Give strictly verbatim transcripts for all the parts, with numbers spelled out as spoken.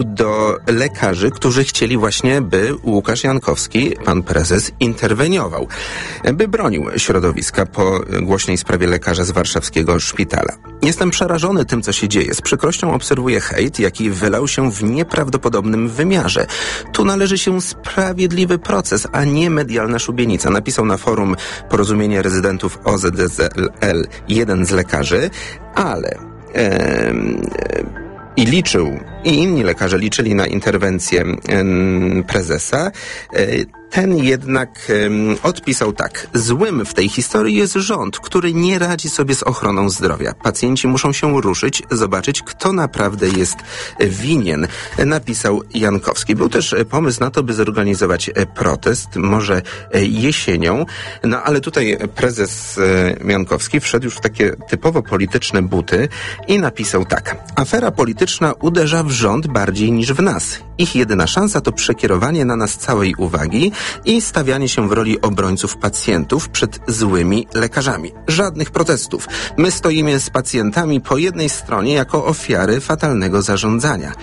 do lekarzy, którzy chcieli właśnie, by Łukasz Jankowski, pan prezes, interweniował, by bronił środowiska po głośnej sprawie lekarza z warszawskiego szpitala. Jestem przerażony tym, co się dzieje. Z przykrością obserwuję hejt, jaki wylał się w nieprawdopodobnym wymiarze. Tu należy się sprawiedliwy proces, a nie medialna szubienica, napisał na forum Porozumienie Rezydentów O Z Z L jeden z lekarzy, ale e, i liczył, i inni lekarze liczyli na interwencję e, prezesa. E, Ten jednak um, odpisał tak. Złym w tej historii jest rząd, który nie radzi sobie z ochroną zdrowia. Pacjenci muszą się ruszyć, zobaczyć, kto naprawdę jest winien, napisał Jankowski. Był też pomysł na to, by zorganizować protest, może jesienią, no ale tutaj prezes Jankowski wszedł już w takie typowo polityczne buty i napisał tak. Afera polityczna uderza w rząd bardziej niż w nas. Ich jedyna szansa to przekierowanie na nas całej uwagi i stawianie się w roli obrońców pacjentów przed złymi lekarzami. Żadnych protestów. My stoimy z pacjentami po jednej stronie jako ofiary fatalnego zarządzania.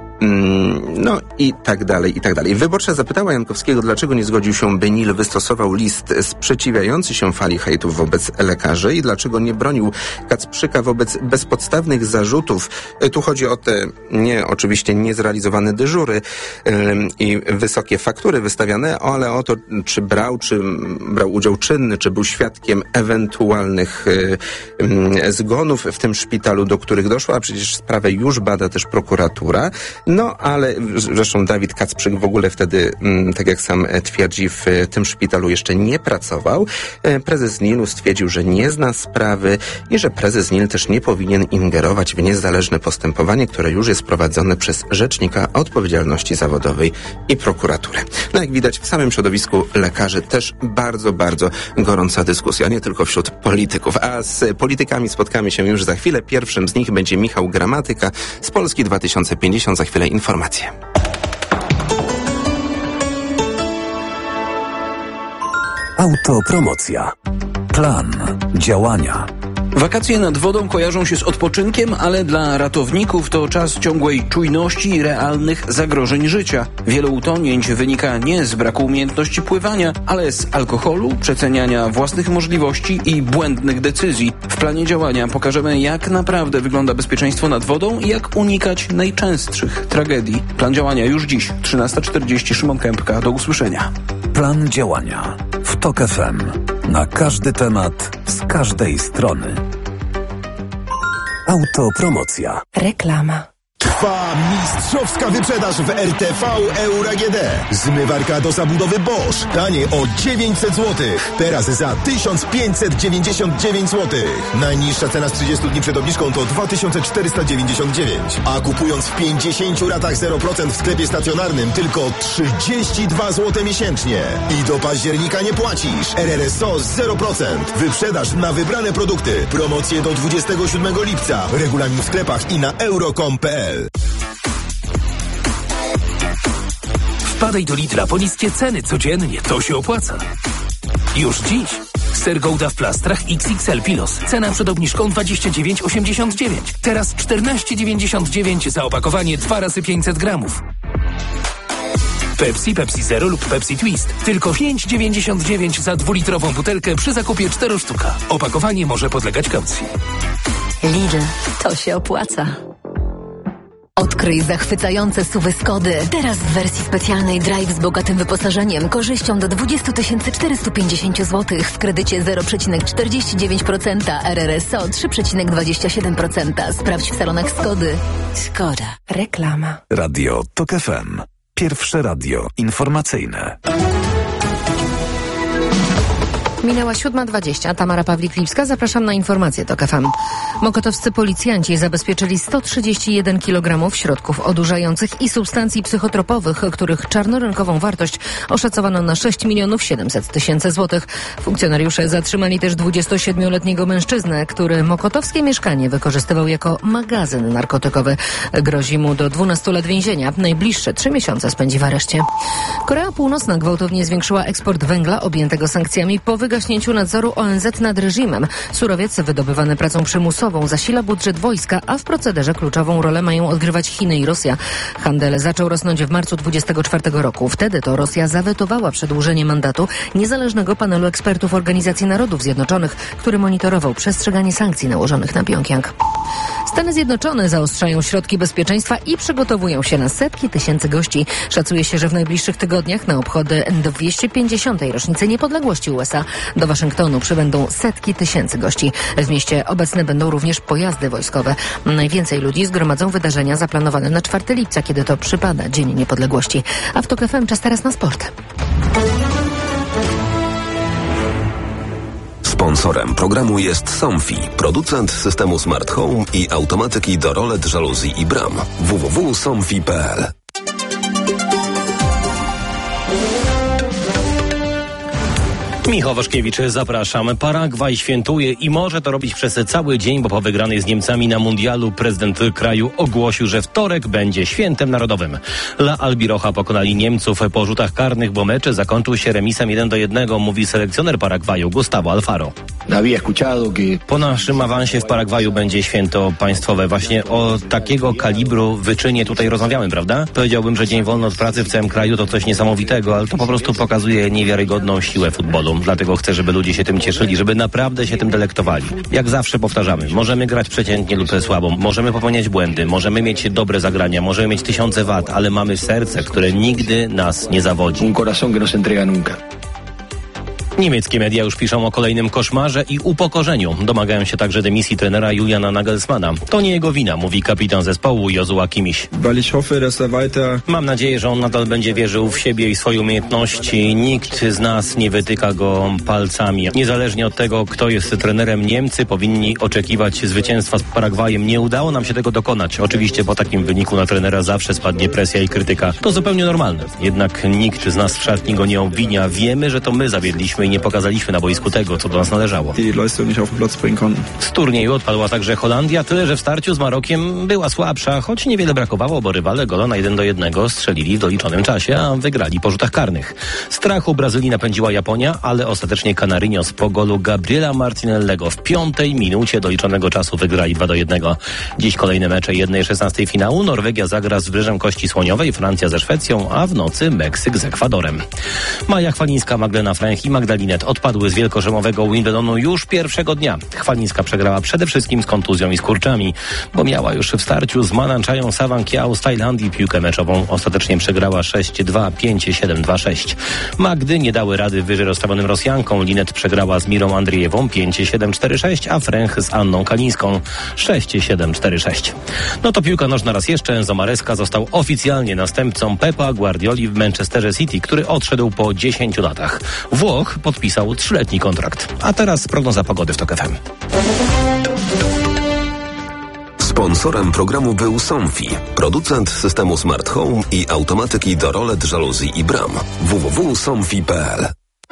No i tak dalej, i tak dalej. Wyborcza zapytała Jankowskiego, dlaczego nie zgodził się, by N I L wystosował list sprzeciwiający się fali hejtów wobec lekarzy i dlaczego nie bronił Kacprzyka wobec bezpodstawnych zarzutów. Tu chodzi o te nie, oczywiście niezrealizowane dyżury yy, i wysokie faktury wystawiane, ale o to, czy brał, czy brał udział czynny, czy był świadkiem ewentualnych yy, yy, zgonów w tym szpitalu, do których doszło, a przecież sprawę już bada też prokuratura. No, ale zresztą Dawid Kacprzyk w ogóle wtedy, tak jak sam twierdzi, w tym szpitalu jeszcze nie pracował. Prezes N I L-u stwierdził, że nie zna sprawy i że prezes N I L też nie powinien ingerować w niezależne postępowanie, które już jest prowadzone przez Rzecznika Odpowiedzialności Zawodowej i prokuraturę. No, jak widać, w samym środowisku lekarzy też bardzo, bardzo gorąca dyskusja, nie tylko wśród polityków. A z politykami spotkamy się już za chwilę. Pierwszym z nich będzie Michał Gramatyka z Polski dwa tysiące pięćdziesiąt. Za chwilę informacje. Autopromocja. Plan działania. Wakacje nad wodą kojarzą się z odpoczynkiem, ale dla ratowników to czas ciągłej czujności i realnych zagrożeń życia. Wiele utonięć wynika nie z braku umiejętności pływania, ale z alkoholu, przeceniania własnych możliwości i błędnych decyzji. W planie działania pokażemy, jak naprawdę wygląda bezpieczeństwo nad wodą i jak unikać najczęstszych tragedii. Plan działania już dziś, trzynasta czterdzieści, Szymon Kępka. Do usłyszenia. Plan działania w TOK F M. Na każdy temat, z każdej strony. Autopromocja. Reklama. Trwa mistrzowska wyprzedaż w R T V Euro A G D. Zmywarka do zabudowy Bosch. Taniej o dziewięćset złotych. Teraz za tysiąc pięćset dziewięćdziesiąt dziewięć złotych. Najniższa cena z trzydziestu dni przed obniżką to dwa tysiące czterysta dziewięćdziesiąt dziewięć. A kupując w pięćdziesięciu ratach zero procent w sklepie stacjonarnym tylko trzydzieści dwa złote miesięcznie. I do października nie płacisz. R R S O zero procent. Wyprzedaż na wybrane produkty. Promocje do dwudziestego siódmego lipca. Regulamin w sklepach i na euro kropka com kropka p l. Wpadaj do Lidla po niskie ceny codziennie. To się opłaca. Już dziś. Ser Gouda w plastrach X X L Pilos. Cena przed obniżką dwadzieścia dziewięć osiemdziesiąt dziewięć. Teraz czternaście dziewięćdziesiąt dziewięć za opakowanie dwa razy pięćset gramów. Pepsi, Pepsi Zero lub Pepsi Twist. Tylko pięć dziewięćdziesiąt dziewięć za dwulitrową butelkę przy zakupie cztery sztuka. Opakowanie może podlegać kaucji. Lidl, to się opłaca. Odkryj zachwycające suwy Skody. Teraz w wersji specjalnej Drive z bogatym wyposażeniem, korzyścią do dwadzieścia tysięcy czterysta pięćdziesiąt złotych w kredycie zero przecinek czterdzieści dziewięć procent, R R S O trzy przecinek dwadzieścia siedem procent. Sprawdź w salonach Skody. Skoda. Reklama. Radio TOK F M. Pierwsze radio informacyjne. Minęła siódma dwadzieścia. Tamara Pawlik-Lipska. Zapraszam na informacje TOK F M. Mokotowscy policjanci zabezpieczyli sto trzydzieści jeden kilogramów środków odurzających i substancji psychotropowych, których czarnorynkową wartość oszacowano na sześć milionów siedemset tysięcy złotych. Funkcjonariusze zatrzymali też dwudziestosiedmioletniego mężczyznę, który mokotowskie mieszkanie wykorzystywał jako magazyn narkotykowy. Grozi mu do dwunastu lat więzienia. Najbliższe trzy miesiące spędzi w areszcie. Korea Północna gwałtownie zwiększyła eksport węgla objętego sankcjami po wygaszeniu gaśnięciu nadzoru O N Z nad reżimem. Surowiec wydobywany pracą przymusową zasila budżet wojska, a w procederze kluczową rolę mają odgrywać Chiny i Rosja. Handel zaczął rosnąć w marcu dwudziestego czwartego roku. Wtedy to Rosja zawetowała przedłużenie mandatu niezależnego panelu ekspertów Organizacji Narodów Zjednoczonych, który monitorował przestrzeganie sankcji nałożonych na Pjongjang. Stany Zjednoczone zaostrzają środki bezpieczeństwa i przygotowują się na setki tysięcy gości. Szacuje się, że w najbliższych tygodniach na obchody dwieście pięćdziesiątej rocznicy niepodległości U S A do Waszyngtonu przybędą setki tysięcy gości. W mieście obecne będą również pojazdy wojskowe. Najwięcej ludzi zgromadzą wydarzenia zaplanowane na czwartego lipca, kiedy to przypada Dzień Niepodległości. A w TOK F M czas teraz na sport. Sponsorem programu jest Somfy, producent systemu Smart Home i automatyki do rolet, żaluzji i bram. w w w kropka somfy kropka p l. Michał Waszkiewicz, zapraszam. Paragwaj świętuje i może to robić przez cały dzień, bo po wygranej z Niemcami na mundialu prezydent kraju ogłosił, że wtorek będzie świętem narodowym. La Albirocha pokonali Niemców po rzutach karnych, bo mecz zakończył się remisem jeden do jednego, mówi selekcjoner Paragwaju Gustavo Alfaro. Po naszym awansie w Paragwaju będzie święto państwowe. Właśnie o takiego kalibru wyczynie tutaj rozmawiamy, prawda? Powiedziałbym, że dzień wolny od pracy w całym kraju to coś niesamowitego, ale to po prostu pokazuje niewiarygodną siłę futbolu. Dlatego chcę, żeby ludzie się tym cieszyli, żeby naprawdę się tym delektowali. Jak zawsze powtarzamy, możemy grać przeciętnie lub słabo, możemy popełniać błędy, możemy mieć dobre zagrania, możemy mieć tysiące wad, ale mamy serce, które nigdy nas nie zawodzi. Un corazón que no se entrega nunca. Niemieckie media już piszą o kolejnym koszmarze i upokorzeniu. Domagają się także dymisji trenera Juliana Nagelsmana. To nie jego wina, mówi kapitan zespołu Josua Kimmich. Mam nadzieję, że on nadal będzie wierzył w siebie i swoje umiejętności. Nikt z nas nie wytyka go palcami. Niezależnie od tego, kto jest trenerem, Niemcy powinni oczekiwać zwycięstwa z Paragwajem. Nie udało nam się tego dokonać. Oczywiście po takim wyniku na trenera zawsze spadnie presja i krytyka. To zupełnie normalne. Jednak nikt z nas w szatni go nie obwinia. Wiemy, że to my zawiedliśmy i nie pokazaliśmy na boisku tego, co do nas należało. Z turnieju odpadła także Holandia, tyle że w starciu z Marokiem była słabsza, choć niewiele brakowało, bo rywale gola na jeden do jednego strzelili w doliczonym czasie, a wygrali po rzutach karnych. Strachu Brazylii napędziła Japonia, ale ostatecznie Canarinos po golu Gabriela Martinellego w piątej minucie doliczonego czasu wygrali dwa do jednego. Dziś kolejne mecze jednej szesnastej finału. Norwegia zagra z Wybrzeżem Kości Słoniowej, Francja ze Szwecją, a w nocy Meksyk z Ekwadorem. Maja Chwalińska, Magdalena Fręch i Magdalina odpadły z wielkorzymowego Wimbledonu już pierwszego dnia. Chwalińska przegrała przede wszystkim z kontuzją i skurczami, bo miała już w starciu z Mananchają Sawankiao z Tajlandii piłkę meczową. Ostatecznie przegrała sześć dwa, pięć siedem, dwa sześć. Magdy nie dały rady wyżej rozstawionym Rosjankom. Linet przegrała z Mirą Andrzejewą pięć siedem, cztery sześć, a Fręch z Anną Kalińską sześć siedem, cztery sześć. No to piłka nożna raz jeszcze. Enzo Maresca został oficjalnie następcą Pepa Guardioli w Manchesterze City, który odszedł po dziesięciu latach. Włoch podpisał trzyletni kontrakt. A teraz prognoza pogody w TOK F M. Sponsorem programu był Somfy, producent systemu Smart Home i automatyki do rolet, żaluzji i bram. w w w kropka somfy kropka p l.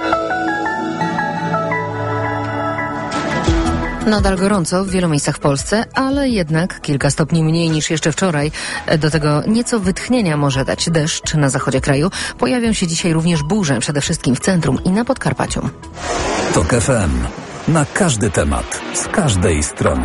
Nadal gorąco w wielu miejscach w Polsce, ale jednak kilka stopni mniej niż jeszcze wczoraj. Do tego nieco wytchnienia może dać deszcz na zachodzie kraju. Pojawią się dzisiaj również burze, przede wszystkim w centrum i na Podkarpaciu. TOK F M. Na każdy temat, z każdej strony.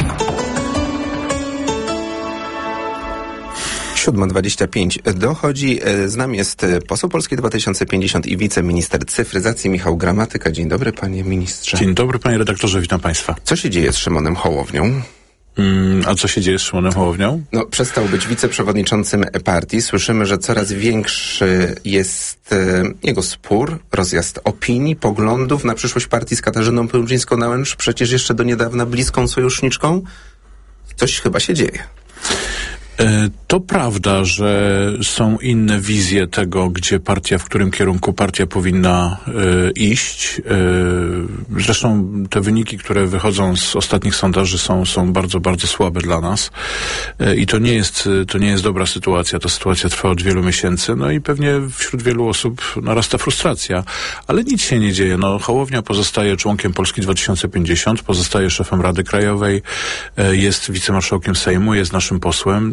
siódma dwadzieścia pięć dochodzi. Z nami jest poseł Polski dwa tysiące pięćdziesiąt i wiceminister cyfryzacji Michał Gramatyka. Dzień dobry, panie ministrze. Dzień dobry, panie redaktorze, witam państwa. Co się dzieje z Szymonem Hołownią? Mm, a co się dzieje z Szymonem Hołownią? No, przestał być wiceprzewodniczącym partii. Słyszymy, że coraz większy jest e, jego spór, rozjazd opinii, poglądów na przyszłość partii z Katarzyną Pełczyńską-Nałęcz, przecież jeszcze do niedawna bliską sojuszniczką. Coś chyba się dzieje. To prawda, że są inne wizje tego, gdzie partia, w którym kierunku partia powinna y, iść. Y, zresztą te wyniki, które wychodzą z ostatnich sondaży są, są bardzo, bardzo słabe dla nas. Y, I to nie jest, to nie jest dobra sytuacja. Ta sytuacja trwa od wielu miesięcy. No i pewnie wśród wielu osób narasta frustracja. Ale nic się nie dzieje. No, Hołownia pozostaje członkiem Polski dwa tysiące pięćdziesiąt, pozostaje szefem Rady Krajowej, y, jest wicemarszałkiem Sejmu, jest naszym posłem.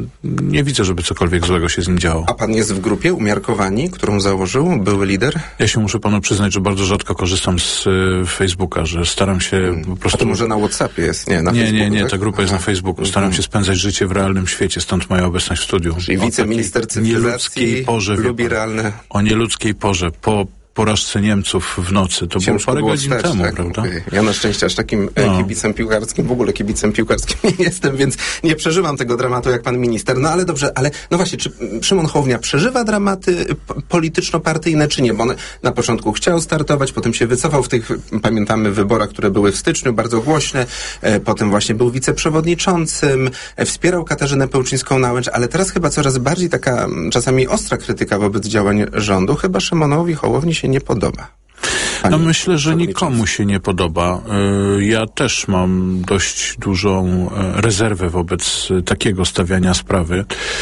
nie widzę, żeby cokolwiek złego się z nim działo. A pan jest w grupie Umiarkowani, którą założył były lider? Ja się muszę panu przyznać, że bardzo rzadko korzystam z y, Facebooka, że staram się hmm. po prostu... A to może na WhatsAppie jest? Nie, na nie, Facebooku, nie, nie, tak? ta grupa jest Aha. na Facebooku. Staram się spędzać życie w realnym świecie, stąd moja obecność w studiu. Czyli wiceminister cyfryzacji porze, lubi realne... O nieludzkiej porze, po porażce Niemców w nocy. To Ciężko było parę było godzin wstać, temu, tak? prawda? Ja na szczęście aż takim no. kibicem piłkarskim, w ogóle kibicem piłkarskim nie jestem, więc nie przeżywam tego dramatu jak pan minister. No ale dobrze, ale no właśnie, czy Szymon Hołownia przeżywa dramaty polityczno-partyjne, czy nie? Bo on na początku chciał startować, potem się wycofał w tych, pamiętamy, wyborach, które były w styczniu, bardzo głośne. E, potem właśnie był wiceprzewodniczącym, e, wspierał Katarzynę Pełczyńską-Nałęcz, ale teraz chyba coraz bardziej taka czasami ostra krytyka wobec działań rządu. Chyba Szymonowi Hołowni się nie podoba. Pani no myślę, że nikomu się nie podoba. Ja też mam dość dużą rezerwę wobec takiego stawiania sprawy.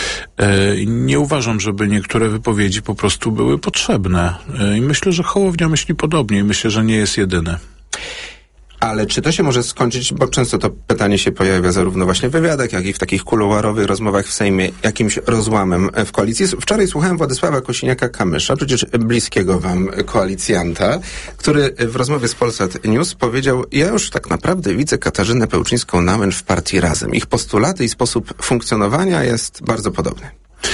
Nie uważam, żeby niektóre wypowiedzi po prostu były potrzebne. I myślę, że Hołownia myśli podobnie i myślę, że nie jest jedyny. Ale czy to się może skończyć, bo często to pytanie się pojawia zarówno właśnie w wywiadach, jak i w takich kuluarowych rozmowach w Sejmie, jakimś rozłamem w koalicji. Wczoraj słuchałem Władysława Kosiniaka-Kamysza, przecież bliskiego wam koalicjanta, który w rozmowie z Polsat News powiedział: ja już tak naprawdę widzę Katarzynę Pełczyńską-Nałęcz w partii Razem. Ich postulaty i sposób funkcjonowania jest bardzo podobny.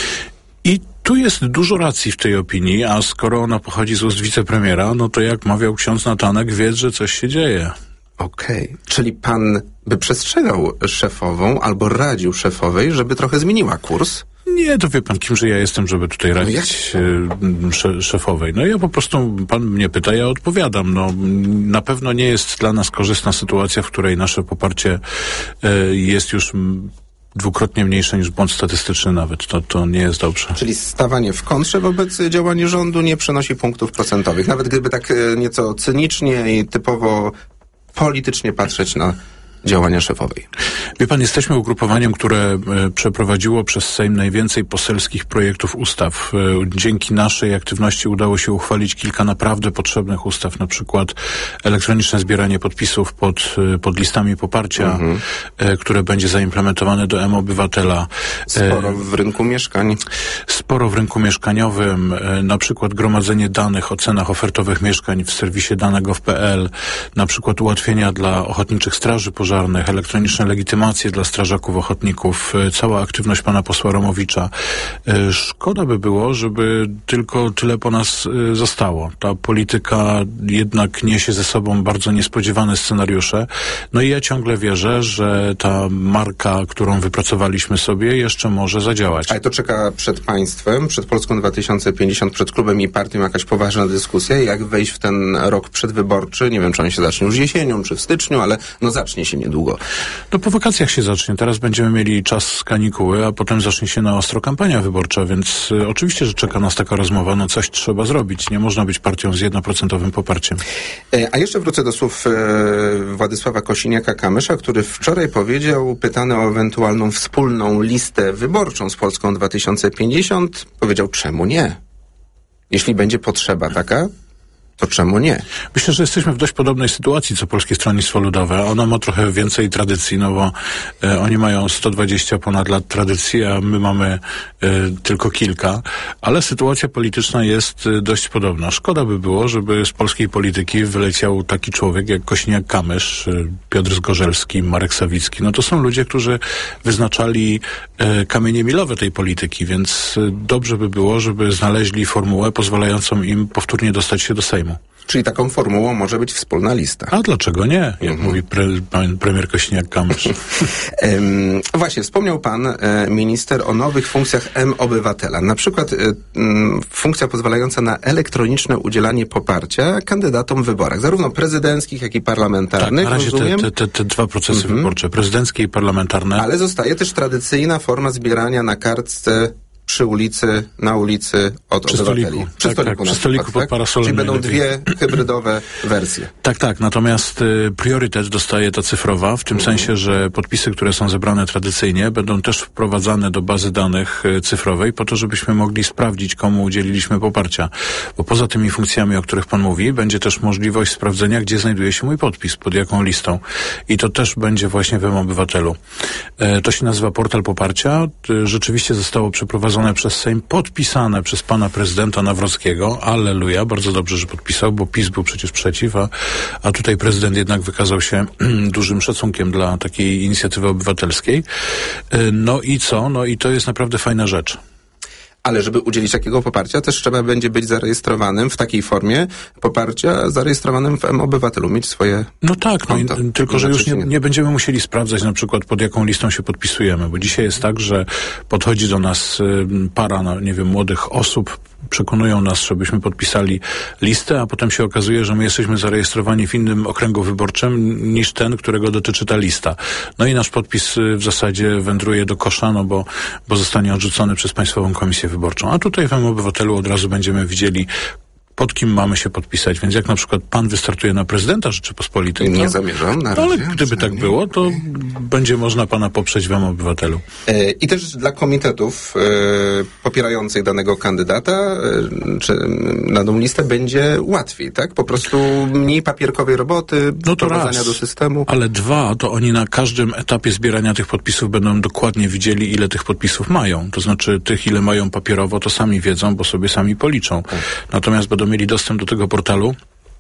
I tu jest dużo racji w tej opinii, a skoro ona pochodzi z ust wicepremiera, no to jak mawiał ksiądz Natanek, wiedz, że coś się dzieje. Okej, okay. Czyli pan by przestrzegał szefową albo radził szefowej, żeby trochę zmieniła kurs? Nie, to wie pan, kimże ja jestem, żeby tutaj radzić no sze- szefowej. No ja po prostu, pan mnie pyta, ja odpowiadam. No, na pewno nie jest dla nas korzystna sytuacja, w której nasze poparcie y, jest już dwukrotnie mniejsze niż błąd statystyczny nawet. To, to nie jest dobrze. Czyli stawanie w kontrze wobec działania rządu nie przenosi punktów procentowych. Nawet gdyby tak y, nieco cynicznie i typowo politycznie patrzeć na działania szefowej. Wie pan, jesteśmy ugrupowaniem, które e, przeprowadziło przez Sejm najwięcej poselskich projektów ustaw. E, dzięki naszej aktywności udało się uchwalić kilka naprawdę potrzebnych ustaw, na przykład elektroniczne zbieranie podpisów pod, e, pod listami poparcia, mhm. e, które będzie zaimplementowane do M-Obywatela. Sporo w rynku mieszkań. Sporo w rynku mieszkaniowym, e, na przykład gromadzenie danych o cenach ofertowych mieszkań w serwisie dane kropka gov kropka pe el, na przykład ułatwienia dla ochotniczych straży pożarnych, elektroniczne legitymacje dla strażaków ochotników, cała aktywność pana posła Romowicza. Szkoda by było, żeby tylko tyle po nas zostało. Ta polityka jednak niesie ze sobą bardzo niespodziewane scenariusze. No i ja ciągle wierzę, że ta marka, którą wypracowaliśmy sobie, jeszcze może zadziałać. Ale to czeka przed państwem, przed Polską dwa tysiące pięćdziesiąt, przed klubem i partią jakaś poważna dyskusja, jak wejść w ten rok przedwyborczy. Nie wiem, czy on się zacznie już jesienią, czy w styczniu, ale no zacznie się niedługo. No po wakacjach się zacznie. Teraz będziemy mieli czas z kanikuły, a potem zacznie się na ostro kampania wyborcza, więc y, oczywiście, że czeka nas taka rozmowa. No coś trzeba zrobić. Nie można być partią z jednoprocentowym poparciem. E, a jeszcze wrócę do słów e, Władysława Kosiniaka-Kamysza, który wczoraj powiedział, pytany o ewentualną wspólną listę wyborczą z Polską dwa tysiące pięćdziesiąt, powiedział: czemu nie? Jeśli będzie potrzeba taka, to czemu nie? Myślę, że jesteśmy w dość podobnej sytuacji, co Polskie Stronnictwo Ludowe. Ono ma trochę więcej tradycji, no bo e, oni mają sto dwadzieścia ponad lat tradycji, a my mamy e, tylko kilka. Ale sytuacja polityczna jest e, dość podobna. Szkoda by było, żeby z polskiej polityki wyleciał taki człowiek jak Kosiniak-Kamysz, e, Piotr Zgorzelski, Marek Sawicki. No to są ludzie, którzy wyznaczali e, kamienie milowe tej polityki, więc e, dobrze by było, żeby znaleźli formułę pozwalającą im powtórnie dostać się do Sejmu. Czyli taką formułą może być wspólna lista. A dlaczego nie? Jak mhm. mówi pre, pan premier Kosiniak-Kamysz. um, właśnie, wspomniał pan, e, minister, o nowych funkcjach M-Obywatela. Na przykład e, m, funkcja pozwalająca na elektroniczne udzielanie poparcia kandydatom w wyborach, zarówno prezydenckich, jak i parlamentarnych. Tak, na razie rozumiem? te, te, te dwa procesy mhm. wyborcze, prezydenckie i parlamentarne. Ale zostaje też tradycyjna forma zbierania na kartce przy ulicy, na ulicy od przy obywateli. Stoliku. Przy tak, stoliku. Tak, przy stoliku przykład, pod tak? parasolem. Czyli będą najlepiej. dwie hybrydowe wersje. Tak, tak. Natomiast y, priorytet dostaje ta cyfrowa, w tym mhm. sensie, że podpisy, które są zebrane tradycyjnie, będą też wprowadzane do bazy danych y, cyfrowej, po to, żebyśmy mogli sprawdzić, komu udzieliliśmy poparcia. Bo poza tymi funkcjami, o których pan mówi, będzie też możliwość sprawdzenia, gdzie znajduje się mój podpis, pod jaką listą. I to też będzie właśnie w M-Obywatelu. E, to się nazywa portal poparcia. E, rzeczywiście zostało przeprowadzone przez Sejm, podpisane przez pana prezydenta Nawrockiego. Alleluja, bardzo dobrze, że podpisał, bo PiS był przecież przeciw, a, a tutaj prezydent jednak wykazał się dużym szacunkiem dla takiej inicjatywy obywatelskiej. E, no i co? No i to jest naprawdę fajna rzecz. Ale żeby udzielić takiego poparcia, też trzeba będzie być zarejestrowanym w takiej formie poparcia, zarejestrowanym w M-Obywatelu, mieć swoje No tak, no konto. i, tylko że już nie, nie będziemy musieli sprawdzać na przykład, pod jaką listą się podpisujemy, bo dzisiaj jest tak, że podchodzi do nas y, para, no, nie wiem, młodych osób, przekonują nas, żebyśmy podpisali listę, a potem się okazuje, że my jesteśmy zarejestrowani w innym okręgu wyborczym niż ten, którego dotyczy ta lista. No i nasz podpis y, w zasadzie wędruje do kosza, no bo, bo zostanie odrzucony przez Państwową Komisję Wyborczą. A tutaj w M-Obywatelu od razu będziemy widzieli, pod kim mamy się podpisać. Więc jak na przykład pan wystartuje na prezydenta Rzeczypospolitej... Nie to, zamierzam, na razie. Ale gdyby tak było, to będzie można pana poprzeć w M-Obywatelu. E, I też dla komitetów e, popierających danego kandydata e, czy na tą listę będzie łatwiej, tak? Po prostu mniej papierkowej roboty, no to wprowadzania raz, do systemu. Ale dwa, to oni na każdym etapie zbierania tych podpisów będą dokładnie widzieli, ile tych podpisów mają. To znaczy tych, ile mają papierowo, to sami wiedzą, bo sobie sami policzą. Tak. Natomiast będą mieli dostęp do tego portalu,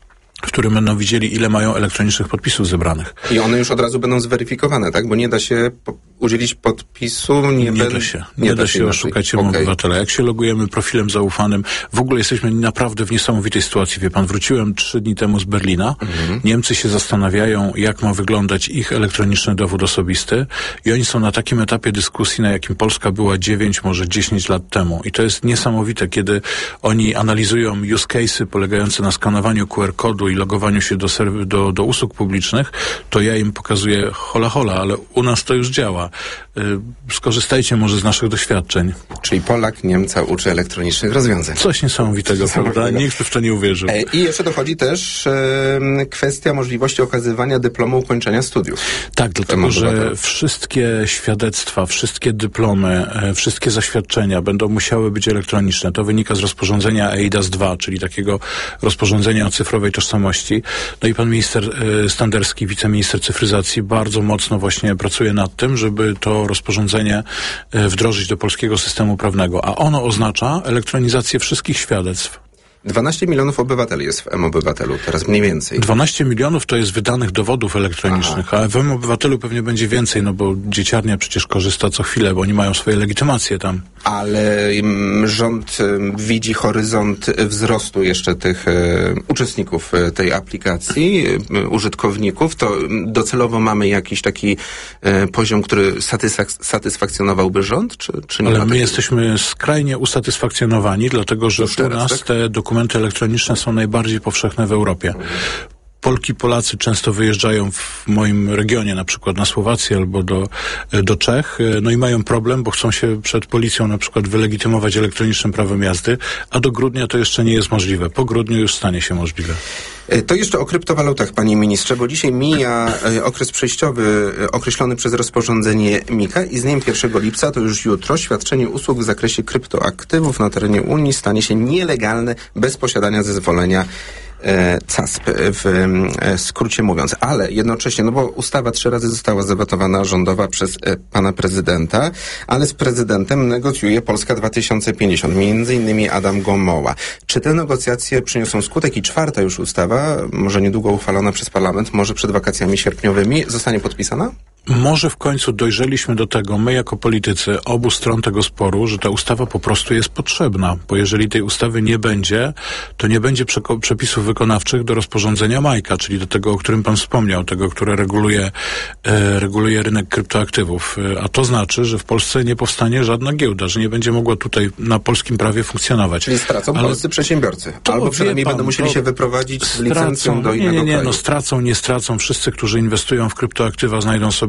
w którym będą widzieli, ile mają elektronicznych podpisów zebranych. I one już od razu będą zweryfikowane, tak? Bo nie da się po- udzielić podpisu... Nie, nie ben... da się. Nie, nie da, da się oszukać okay. obywatela. Jak się logujemy profilem zaufanym, w ogóle jesteśmy naprawdę w niesamowitej sytuacji. Wie pan, wróciłem trzy dni temu z Berlina. Mhm. Niemcy się zastanawiają, jak ma wyglądać ich elektroniczny dowód osobisty i oni są na takim etapie dyskusji, na jakim Polska była dziewięć, może dziesięć lat temu. I to jest niesamowite, kiedy oni analizują use case'y polegające na skanowaniu Q R kodu i logowaniu się do, serw- do, do usług publicznych, to ja im pokazuję hola hola, ale u nas to już działa. Yy, skorzystajcie może z naszych doświadczeń. Czyli Polak Niemca uczy elektronicznych rozwiązań. Coś niesamowitego, prawda? Nikt w to nie uwierzył. E, I jeszcze dochodzi też e, kwestia możliwości okazywania dyplomu ukończenia studiów. Tak, dlatego, że wszystkie świadectwa, wszystkie dyplomy, e, wszystkie zaświadczenia będą musiały być elektroniczne. To wynika z rozporządzenia E I D A S dwa, czyli takiego rozporządzenia o cyfrowej tożsamości. No i pan minister e, Standerski, wiceminister cyfryzacji, bardzo mocno właśnie pracuje nad tym, żeby to rozporządzenie e, wdrożyć do polskiego systemu prawnego, a ono oznacza elektronizację wszystkich świadectw. dwanaście milionów obywateli jest w M-Obywatelu, teraz mniej więcej. dwanaście milionów to jest wydanych dowodów elektronicznych, Aha. a w M-Obywatelu pewnie będzie więcej, no bo dzieciarnia przecież korzysta co chwilę, bo oni mają swoje legitymacje tam. Ale m, rząd m, widzi horyzont wzrostu jeszcze tych e, uczestników e, tej aplikacji, e, użytkowników, to m, docelowo mamy jakiś taki e, poziom, który satysfak- satysfakcjonowałby rząd, czy, czy nie? Ale my takiego? jesteśmy skrajnie usatysfakcjonowani, dlatego że u nas tak? te dokumenty Dokumenty elektroniczne są najbardziej powszechne w Europie. Polki, Polacy często wyjeżdżają w moim regionie, na przykład na Słowację albo do, do Czech, no i mają problem, bo chcą się przed policją na przykład wylegitymować elektronicznym prawem jazdy, a do grudnia to jeszcze nie jest możliwe. Po grudniu już stanie się możliwe. To jeszcze o kryptowalutach, panie ministrze, bo dzisiaj mija okres przejściowy określony przez rozporządzenie Mika i z dniem pierwszego lipca, to już jutro, świadczenie usług w zakresie kryptoaktywów na terenie Unii stanie się nielegalne bez posiadania zezwolenia C A S P, w skrócie mówiąc. Ale jednocześnie, no bo ustawa trzy razy została zdebatowana rządowa przez pana prezydenta, ale z prezydentem negocjuje Polska dwa tysiące pięćdziesiąt, między innymi Adam Gomoła. Czy te negocjacje przyniosą skutek i czwarta już ustawa, może niedługo uchwalona przez parlament, może przed wakacjami sierpniowymi, zostanie podpisana? Może w końcu dojrzeliśmy do tego, my jako politycy obu stron tego sporu, że ta ustawa po prostu jest potrzebna, bo jeżeli tej ustawy nie będzie, to nie będzie przeko- przepisów wykonawczych do rozporządzenia Majka, czyli do tego, o którym pan wspomniał, tego, które reguluje, e, reguluje rynek kryptoaktywów. E, a to znaczy, że w Polsce nie powstanie żadna giełda, że nie będzie mogła tutaj na polskim prawie funkcjonować. Czyli stracą Ale polscy przedsiębiorcy. Albo przynajmniej pan, będą musieli się wyprowadzić z licencją do innego nie, nie, nie, kraju. no stracą, nie stracą. Wszyscy, którzy inwestują w kryptoaktywa, znajdą sobie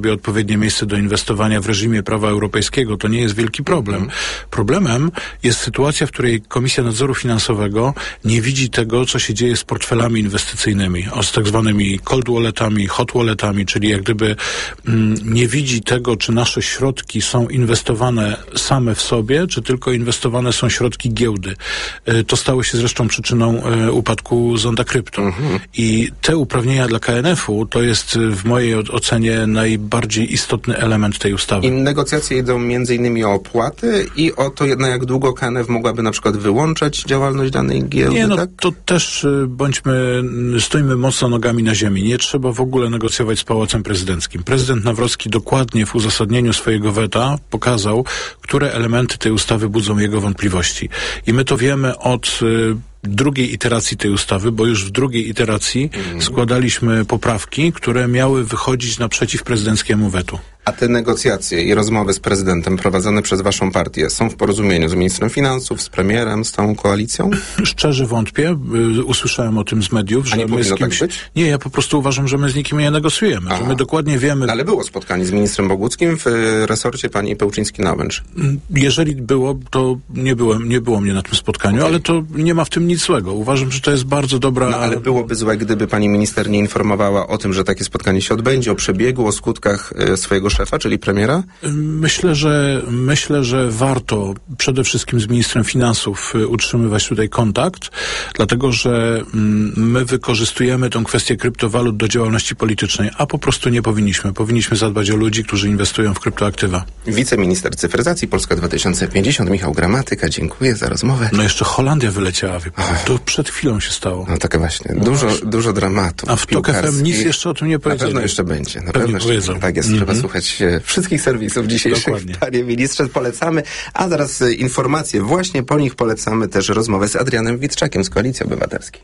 sobie odpowiednie miejsce do inwestowania w reżimie prawa europejskiego, to nie jest wielki problem. Problemem jest sytuacja, w której Komisja Nadzoru Finansowego nie widzi tego, co się dzieje z portfelami inwestycyjnymi, z tak zwanymi cold walletami, hot walletami, czyli jak gdyby mm, nie widzi tego, czy nasze środki są inwestowane same w sobie, czy tylko inwestowane są środki giełdy. Y, to stało się zresztą przyczyną y, upadku Zonda Krypto. Mhm. I te uprawnienia dla K N F-u to jest w mojej ocenie najbardziej istotny element tej ustawy. I negocjacje idą między innymi o opłaty i o to, na jak długo K N F mogłaby na przykład wyłączać działalność danej giełdy, Nie, no tak? to też bądźmy, stoimy mocno nogami na ziemi. Nie trzeba w ogóle negocjować z Pałacem Prezydenckim. Prezydent Nawrocki dokładnie w uzasadnieniu swojego weta pokazał, które elementy tej ustawy budzą jego wątpliwości. I my to wiemy od y, drugiej iteracji tej ustawy, bo już w drugiej iteracji mm. składaliśmy poprawki, które miały wychodzić naprzeciw prezydenckiemu wetu. A te negocjacje i rozmowy z prezydentem prowadzone przez waszą partię są w porozumieniu z ministrem finansów, z premierem, z tą koalicją? Szczerze wątpię. Usłyszałem o tym z mediów, że A nie my z kimś... tak być? Nie, ja po prostu uważam, że my z nikim nie negocjujemy, Aha. że my dokładnie wiemy... No, ale było spotkanie z ministrem Boguckim w resorcie pani Pełczyński-Nałęcz. Jeżeli było, to nie byłem, nie było mnie na tym spotkaniu, okay. ale to nie ma w tym nic złego. Uważam, że to jest bardzo dobra... No, ale byłoby złe, gdyby pani minister nie informowała o tym, że takie spotkanie się odbędzie, o przebiegu, o skutkach e, swojego szefa, czyli premiera? Myślę, że myślę, że warto przede wszystkim z ministrem finansów utrzymywać tutaj kontakt, dlatego, że my wykorzystujemy tę kwestię kryptowalut do działalności politycznej, a po prostu nie powinniśmy. Powinniśmy zadbać o ludzi, którzy inwestują w kryptoaktywa. Wiceminister cyfryzacji Polska dwa tysiące pięćdziesiąt, Michał Gramatyka, dziękuję za rozmowę. No jeszcze Holandia wyleciała, wie pan. To przed chwilą się stało. No tak właśnie. Dużo, no dużo dramatu. A w Tok F M nic jeszcze o tym nie powiedzieli. Na pewno jeszcze będzie. Na pewno jeszcze będzie. Tak jest. Mm-hmm. Trzeba słuchać wszystkich serwisów dzisiejszych. Dokładnie. Panie ministrze, polecamy. A zaraz y, informacje. Właśnie po nich polecamy też rozmowę z Adrianem Witczakiem z Koalicji Obywatelskiej.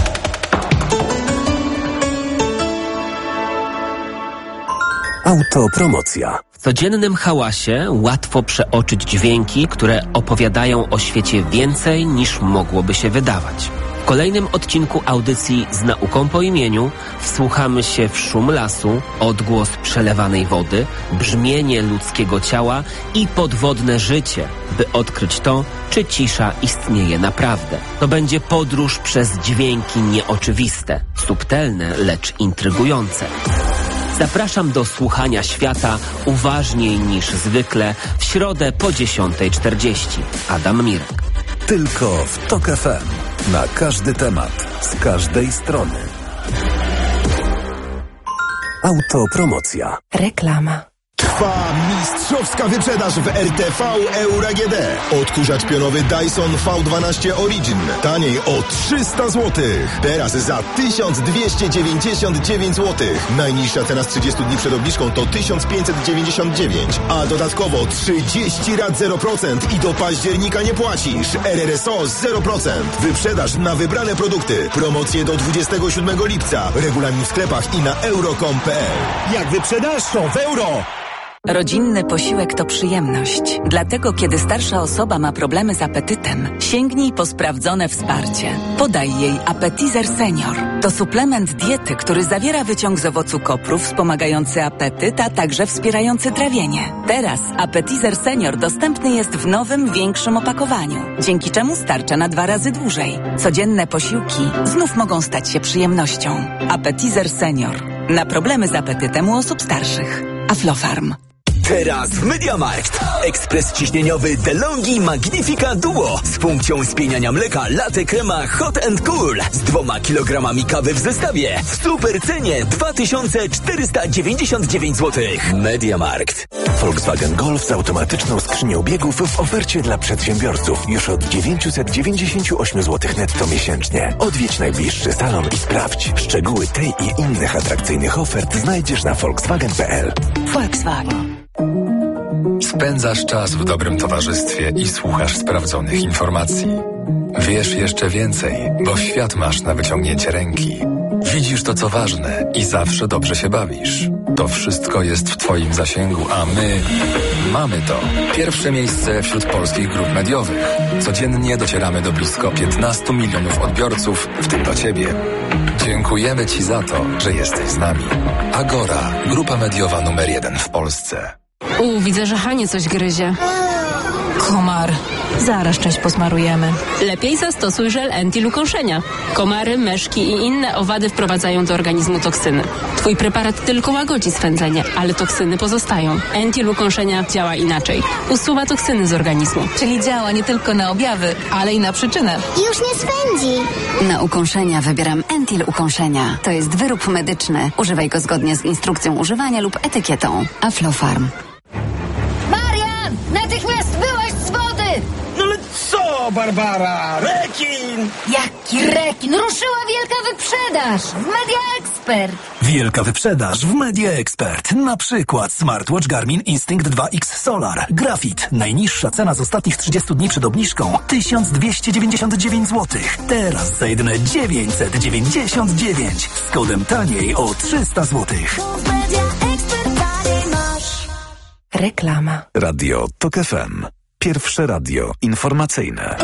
Autopromocja. W codziennym hałasie łatwo przeoczyć dźwięki, które opowiadają o świecie więcej niż mogłoby się wydawać. W kolejnym odcinku audycji Z nauką po imieniu wsłuchamy się w szum lasu, odgłos przelewanej wody, brzmienie ludzkiego ciała i podwodne życie, by odkryć to, czy cisza istnieje naprawdę. To będzie podróż przez dźwięki nieoczywiste, subtelne, lecz intrygujące. Zapraszam do słuchania świata uważniej niż zwykle w środę po dziesiątej czterdzieści. Adam Mirek. Tylko w Tok F M. Na każdy temat, z każdej strony. Autopromocja. Reklama. Trwa mistrzowska wyprzedaż w R T V Euro A G D. Odkurzacz pionowy Dyson V dwanaście Origin. Taniej o trzysta złotych. Teraz za tysiąc dwieście dziewięćdziesiąt dziewięć złotych. Najniższa cena z trzydziestu dni przed obniżką to tysiąc pięćset dziewięćdziesiąt dziewięć. A dodatkowo trzydzieści rat zero procent i do października nie płacisz. R R S O zero procent. Wyprzedaż na wybrane produkty. Promocje do dwudziestego siódmego lipca. Regulamin w sklepach i na euro kropka com kropka p l. Jak wyprzedasz, to w euro! Rodzinny posiłek to przyjemność. Dlatego, kiedy starsza osoba ma problemy z apetytem, sięgnij po sprawdzone wsparcie. Podaj jej Appetizer Senior. To suplement diety, który zawiera wyciąg z owocu kopru wspomagający apetyt, a także wspierający trawienie. Teraz Appetizer Senior dostępny jest w nowym, większym opakowaniu, dzięki czemu starcza na dwa razy dłużej. Codzienne posiłki znów mogą stać się przyjemnością. Appetizer Senior. Na problemy z apetytem u osób starszych. Aflofarm. Teraz w MediaMarkt. Ekspres ciśnieniowy DeLonghi Magnifica Duo z funkcją spieniania mleka latte crema hot and cool z dwoma kilogramami kawy w zestawie w super cenie dwa tysiące czterysta dziewięćdziesiąt dziewięć złotych. MediaMarkt. Volkswagen Golf z automatyczną skrzynią biegów w ofercie dla przedsiębiorców już od dziewięćset dziewięćdziesiąt osiem złotych netto miesięcznie. Odwiedź najbliższy salon i sprawdź. Szczegóły tej i innych atrakcyjnych ofert znajdziesz na volkswagen kropka p l. Volkswagen. Spędzasz czas w dobrym towarzystwie i słuchasz sprawdzonych informacji. Wiesz jeszcze więcej, bo świat masz na wyciągnięcie ręki. Widzisz to, co ważne i zawsze dobrze się bawisz. To wszystko jest w Twoim zasięgu, a my mamy to. Pierwsze miejsce wśród polskich grup mediowych. Codziennie docieramy do blisko piętnastu milionów odbiorców, w tym do Ciebie. Dziękujemy Ci za to, że jesteś z nami. Agora, grupa mediowa numer jeden w Polsce. U, widzę, że Hanie coś gryzie. Komar. Zaraz część posmarujemy. Lepiej zastosuj żel Entil ukąszenia. Komary, myszki i inne owady wprowadzają do organizmu toksyny. Twój preparat tylko łagodzi swędzenie, ale toksyny pozostają. Entil ukąszenia działa inaczej. Usuwa toksyny z organizmu. Czyli działa nie tylko na objawy, ale i na przyczynę. Już nie swędzi. Na ukąszenia wybieram Entil ukąszenia. To jest wyrób medyczny. Używaj go zgodnie z instrukcją używania lub etykietą. Aflofarm. Marian! Natychmiast wyłaź z wody! No ale co, Barbara? Rekin! Jaki rekin? Ruszyła wielka wyprzedaż w Media Expert. Wielka wyprzedaż w Media Expert. Na przykład smartwatch Garmin Instinct dwa X Solar. Grafit. Najniższa cena z ostatnich trzydziestu dni przed obniżką tysiąc dwieście dziewięćdziesiąt dziewięć złotych. Teraz za jedyne dziewięćset dziewięćdziesiąt dziewięć. Z kodem taniej o trzysta złotych. Reklama. Radio Tok F M. Pierwsze radio informacyjne.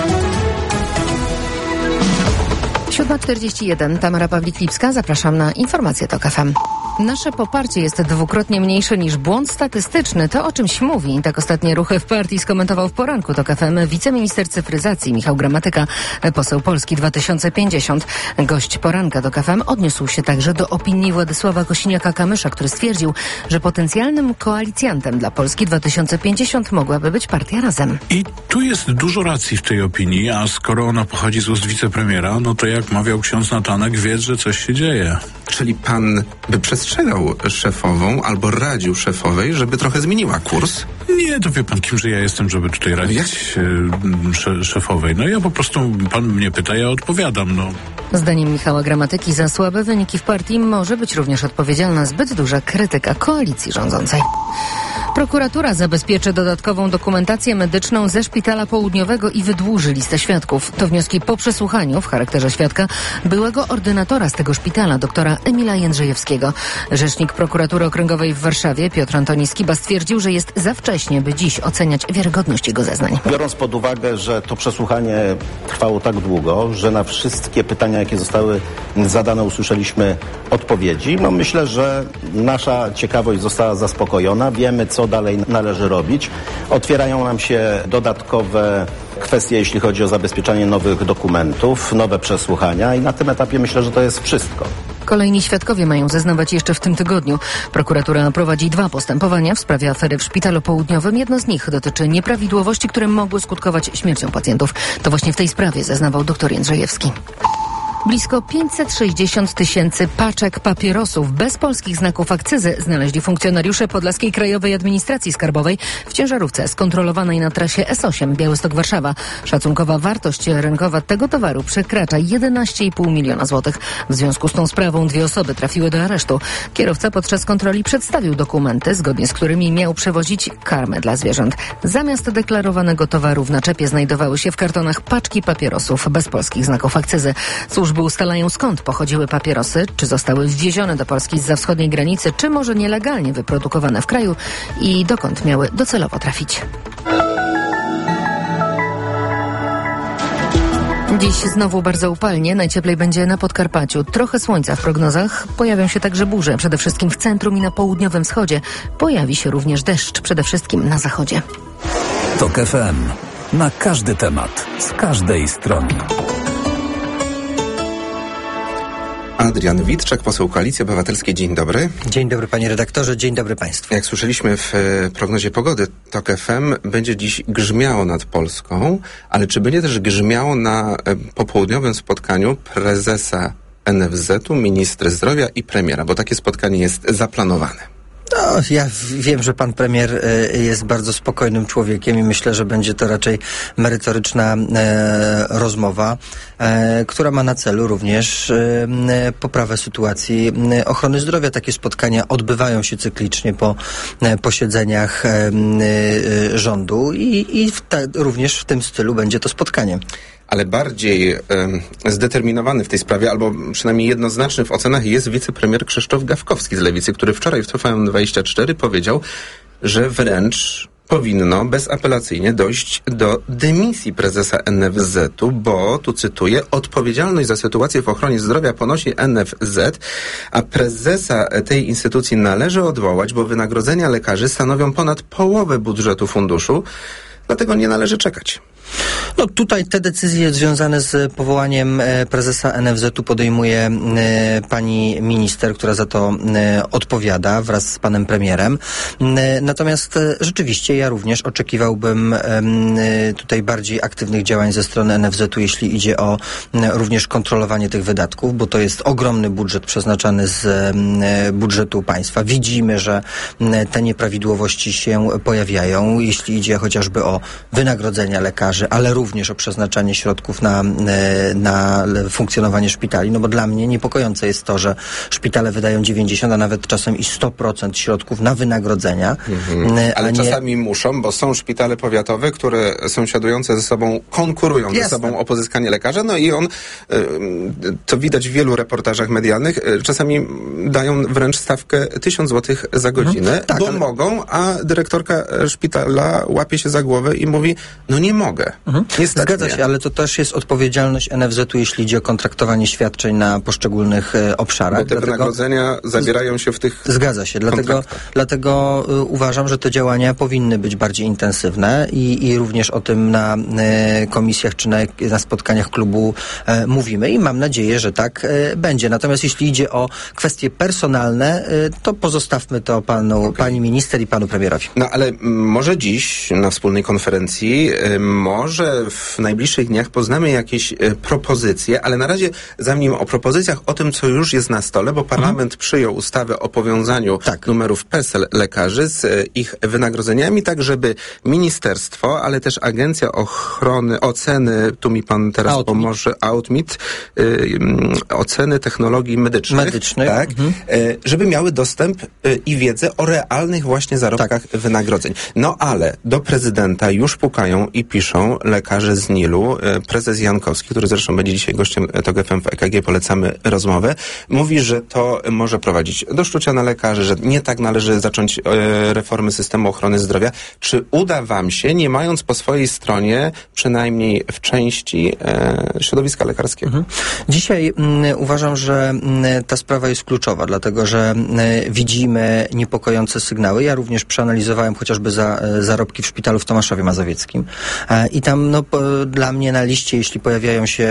siódma czterdzieści jeden. Tamara Pawlik-Lipska. Zapraszam na informacje Tok F M. Nasze poparcie jest dwukrotnie mniejsze niż błąd statystyczny. To o czymś mówi. Tak ostatnie ruchy w partii skomentował w poranku Tok F M wiceminister cyfryzacji Michał Gramatyka, poseł Polski dwa tysiące pięćdziesiąt. Gość poranka Tok F M odniósł się także do opinii Władysława Kosiniaka-Kamysza, który stwierdził, że potencjalnym koalicjantem dla Polski dwa tysiące pięćdziesiąt mogłaby być partia Razem. I tu jest dużo racji w tej opinii, a skoro ona pochodzi z ust wicepremiera, no to jak mawiał ksiądz Natanek, wiedz, że coś się dzieje. Czyli pan by przestrzegał szefową albo radził szefowej, żeby trochę zmieniła kurs? Nie, to wie pan, kimże ja jestem, żeby tutaj radzić sze- szefowej. No ja po prostu, pan mnie pyta, ja odpowiadam, no. Zdaniem Michała Gramatyki za słabe wyniki w partii może być również odpowiedzialna zbyt duża krytyka koalicji rządzącej. Prokuratura zabezpieczy dodatkową dokumentację medyczną ze Szpitala Południowego i wydłuży listę świadków. To wnioski po przesłuchaniu w charakterze świadka byłego ordynatora z tego szpitala, doktora Emila Jędrzejewskiego. Rzecznik Prokuratury Okręgowej w Warszawie, Piotr Antoni Skiba, stwierdził, że jest za wcześnie, by dziś oceniać wiarygodność jego zeznań. Biorąc pod uwagę, że to przesłuchanie trwało tak długo, że na wszystkie pytania, jakie zostały zadane, usłyszeliśmy odpowiedzi, no myślę, że nasza ciekawość została zaspokojona. Wiemy, co dalej należy robić. Otwierają nam się dodatkowe kwestie, jeśli chodzi o zabezpieczanie nowych dokumentów, nowe przesłuchania i na tym etapie myślę, że to jest wszystko. Kolejni świadkowie mają zeznawać jeszcze w tym tygodniu. Prokuratura prowadzi dwa postępowania w sprawie afery w Szpitalu Południowym. Jedno z nich dotyczy nieprawidłowości, które mogły skutkować śmiercią pacjentów. To właśnie w tej sprawie zeznawał dr Jędrzejewski. Blisko pięćset sześćdziesiąt tysięcy paczek papierosów bez polskich znaków akcyzy znaleźli funkcjonariusze Podlaskiej Krajowej Administracji Skarbowej w ciężarówce skontrolowanej na trasie S osiem Białystok-Warszawa. Szacunkowa wartość rynkowa tego towaru przekracza jedenaście i pół miliona złotych. W związku z tą sprawą dwie osoby trafiły do aresztu. Kierowca podczas kontroli przedstawił dokumenty, zgodnie z którymi miał przewozić karmę dla zwierząt. Zamiast deklarowanego towaru w naczepie znajdowały się w kartonach paczki papierosów bez polskich znaków akcyzy. Służby ustalają, skąd pochodziły papierosy, czy zostały wwiezione do Polski zza wschodniej granicy, czy może nielegalnie wyprodukowane w kraju i dokąd miały docelowo trafić. Dziś znowu bardzo upalnie, najcieplej będzie na Podkarpaciu. Trochę słońca w prognozach, pojawią się także burze, przede wszystkim w centrum i na południowym wschodzie. Pojawi się również deszcz, przede wszystkim na zachodzie. Tok F M. Na każdy temat, z każdej strony. Adrian Witczak, poseł Koalicji Obywatelskiej. Dzień dobry. Dzień dobry panie redaktorze, dzień dobry państwu. Jak słyszeliśmy w prognozie pogody, Tok F M będzie dziś grzmiało nad Polską, ale czy będzie też grzmiało na popołudniowym spotkaniu prezesa N F Z-u, ministra zdrowia i premiera, bo takie spotkanie jest zaplanowane? No, ja wiem, że pan premier jest bardzo spokojnym człowiekiem i myślę, że będzie to raczej merytoryczna e, rozmowa, e, która ma na celu również e, poprawę sytuacji ochrony zdrowia. Takie spotkania odbywają się cyklicznie po e, posiedzeniach e, e, rządu i, i w ta, również w tym stylu będzie to spotkanie. Ale bardziej y, zdeterminowany w tej sprawie, albo przynajmniej jednoznaczny w ocenach jest wicepremier Krzysztof Gawkowski z Lewicy, który wczoraj w T V N dwadzieścia cztery powiedział, że wręcz powinno bezapelacyjnie dojść do dymisji prezesa N F Z-u, bo, tu cytuję, odpowiedzialność za sytuację w ochronie zdrowia ponosi N F Z, a prezesa tej instytucji należy odwołać, bo wynagrodzenia lekarzy stanowią ponad połowę budżetu funduszu, dlatego nie należy czekać. No tutaj te decyzje związane z powołaniem prezesa N F Z-u podejmuje e, pani minister, która za to e, odpowiada wraz z panem premierem. E, natomiast e, rzeczywiście ja również oczekiwałbym e, tutaj bardziej aktywnych działań ze strony N F Z-u, jeśli idzie o e, również kontrolowanie tych wydatków, bo to jest ogromny budżet przeznaczany z e, budżetu państwa. Widzimy, że e, te nieprawidłowości się pojawiają, jeśli idzie chociażby o wynagrodzenia lekarzy, ale również o przeznaczanie środków na, na funkcjonowanie szpitali, no bo dla mnie niepokojące jest to, że szpitale wydają dziewięćdziesiąt, a nawet czasem i sto procent środków na wynagrodzenia. Mhm. Ale nie... czasami muszą, bo są szpitale powiatowe, które sąsiadujące ze sobą konkurują Jasne. ze sobą o pozyskanie lekarza, no i on, to widać w wielu reportażach medialnych, czasami dają wręcz stawkę tysiąc złotych za godzinę, mhm. tak, bo ale... mogą, a dyrektorka szpitala łapie się za głowę i mówi, no nie mogę. Mhm. Zgadza się, ale to też jest odpowiedzialność N F Z-u, jeśli idzie o kontraktowanie świadczeń na poszczególnych e, obszarach. Bo te dlatego wynagrodzenia zawierają się w tych Zgadza się, dlatego, dlatego y, uważam, że te działania powinny być bardziej intensywne i, i również o tym na y, komisjach czy na, na spotkaniach klubu y, mówimy i mam nadzieję, że tak y, będzie. Natomiast jeśli idzie o kwestie personalne, y, to pozostawmy to panu, okay. pani minister i panu premierowi. No ale m, może dziś na wspólnej konferencji y, może w najbliższych dniach poznamy jakieś y, propozycje, ale na razie zanim o propozycjach, o tym, co już jest na stole, bo parlament mhm. przyjął ustawę o powiązaniu tak. numerów PESEL lekarzy z y, ich wynagrodzeniami, tak żeby ministerstwo, ale też Agencja Ochrony, Oceny, tu mi pan teraz Outmit. pomoże, Outmit, y, y, Oceny Technologii Medycznych, Medycznych. Tak, mhm. y, żeby miały dostęp y, i wiedzę o realnych właśnie zarobkach tak. wynagrodzeń. No ale do prezydenta już pukają i piszą lekarze z N I L-u. Prezes Jankowski, który zresztą będzie dzisiaj gościem Tok F M w E K G, polecamy rozmowę, mówi, że to może prowadzić do szczucia na lekarzy, że nie tak należy zacząć e, reformy systemu ochrony zdrowia. Czy uda wam się, nie mając po swojej stronie, przynajmniej w części, e, środowiska lekarskiego? Mhm. Dzisiaj m, uważam, że m, ta sprawa jest kluczowa, dlatego że m, widzimy niepokojące sygnały. Ja również przeanalizowałem chociażby za, zarobki w szpitalu w Tomaszowie Mazowieckim. E, I tam no, po, dla mnie na liście, jeśli pojawiają się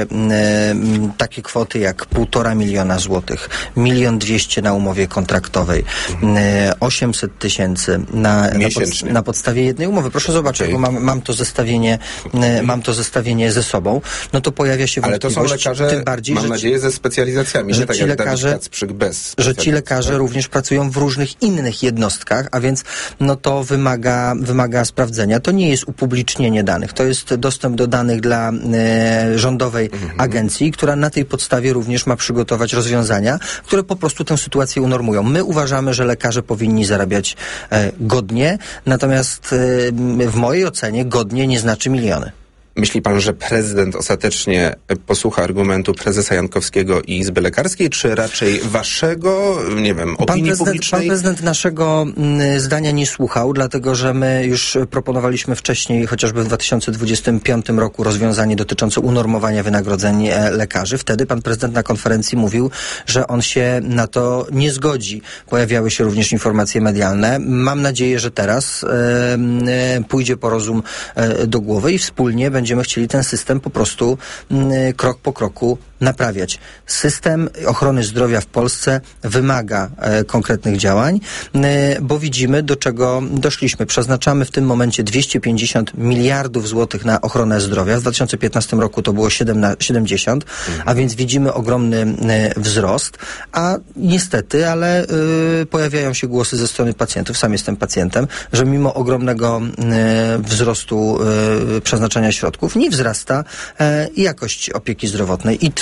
m, takie kwoty jak półtora miliona złotych, milion dwieście na umowie kontraktowej, m, osiemset tysięcy na, na, pod, na podstawie jednej umowy. Proszę zobaczyć, okay. bo mam, mam to zestawienie, okay. mam to zestawienie ze sobą, no to pojawia się wątpliwość. Ale to są lekarze, tym bardziej, mam że nadzieję, ci, ze specjalizacjami, że nie tak ci jak lekarze, Dawid Kacprzyk bez że ci lekarze tak? również pracują w różnych innych jednostkach, a więc no to wymaga, wymaga sprawdzenia. To nie jest upublicznienie danych, to jest dostęp do danych dla e, rządowej mhm. agencji, która na tej podstawie również ma przygotować rozwiązania, które po prostu tę sytuację unormują. My uważamy, że lekarze powinni zarabiać e, godnie, natomiast e, w mojej ocenie godnie nie znaczy miliony. Myśli pan, że prezydent ostatecznie posłucha argumentu prezesa Jankowskiego i Izby Lekarskiej, czy raczej waszego, nie wiem, opinii pan prezydent, publicznej? Pan prezydent naszego m, zdania nie słuchał, dlatego że my już proponowaliśmy wcześniej, chociażby w dwa tysiące dwudziestym piątym roku, rozwiązanie dotyczące unormowania wynagrodzeń e, lekarzy. Wtedy pan prezydent na konferencji mówił, że on się na to nie zgodzi. Pojawiały się również informacje medialne. Mam nadzieję, że teraz e, e, pójdzie po rozum e, do głowy i wspólnie będzie Będziemy chcieli ten system po prostu y, krok po kroku naprawiać. System ochrony zdrowia w Polsce wymaga e, konkretnych działań, e, bo widzimy, do czego doszliśmy. Przeznaczamy w tym momencie dwieście pięćdziesiąt miliardów złotych na ochronę zdrowia. W dwa tysiące piętnastym roku to było siedemdziesiąt, mhm. a więc widzimy ogromny e, wzrost, a niestety, ale e, pojawiają się głosy ze strony pacjentów, sam jestem pacjentem, że mimo ogromnego e, wzrostu e, przeznaczania środków nie wzrasta e, jakość opieki zdrowotnej i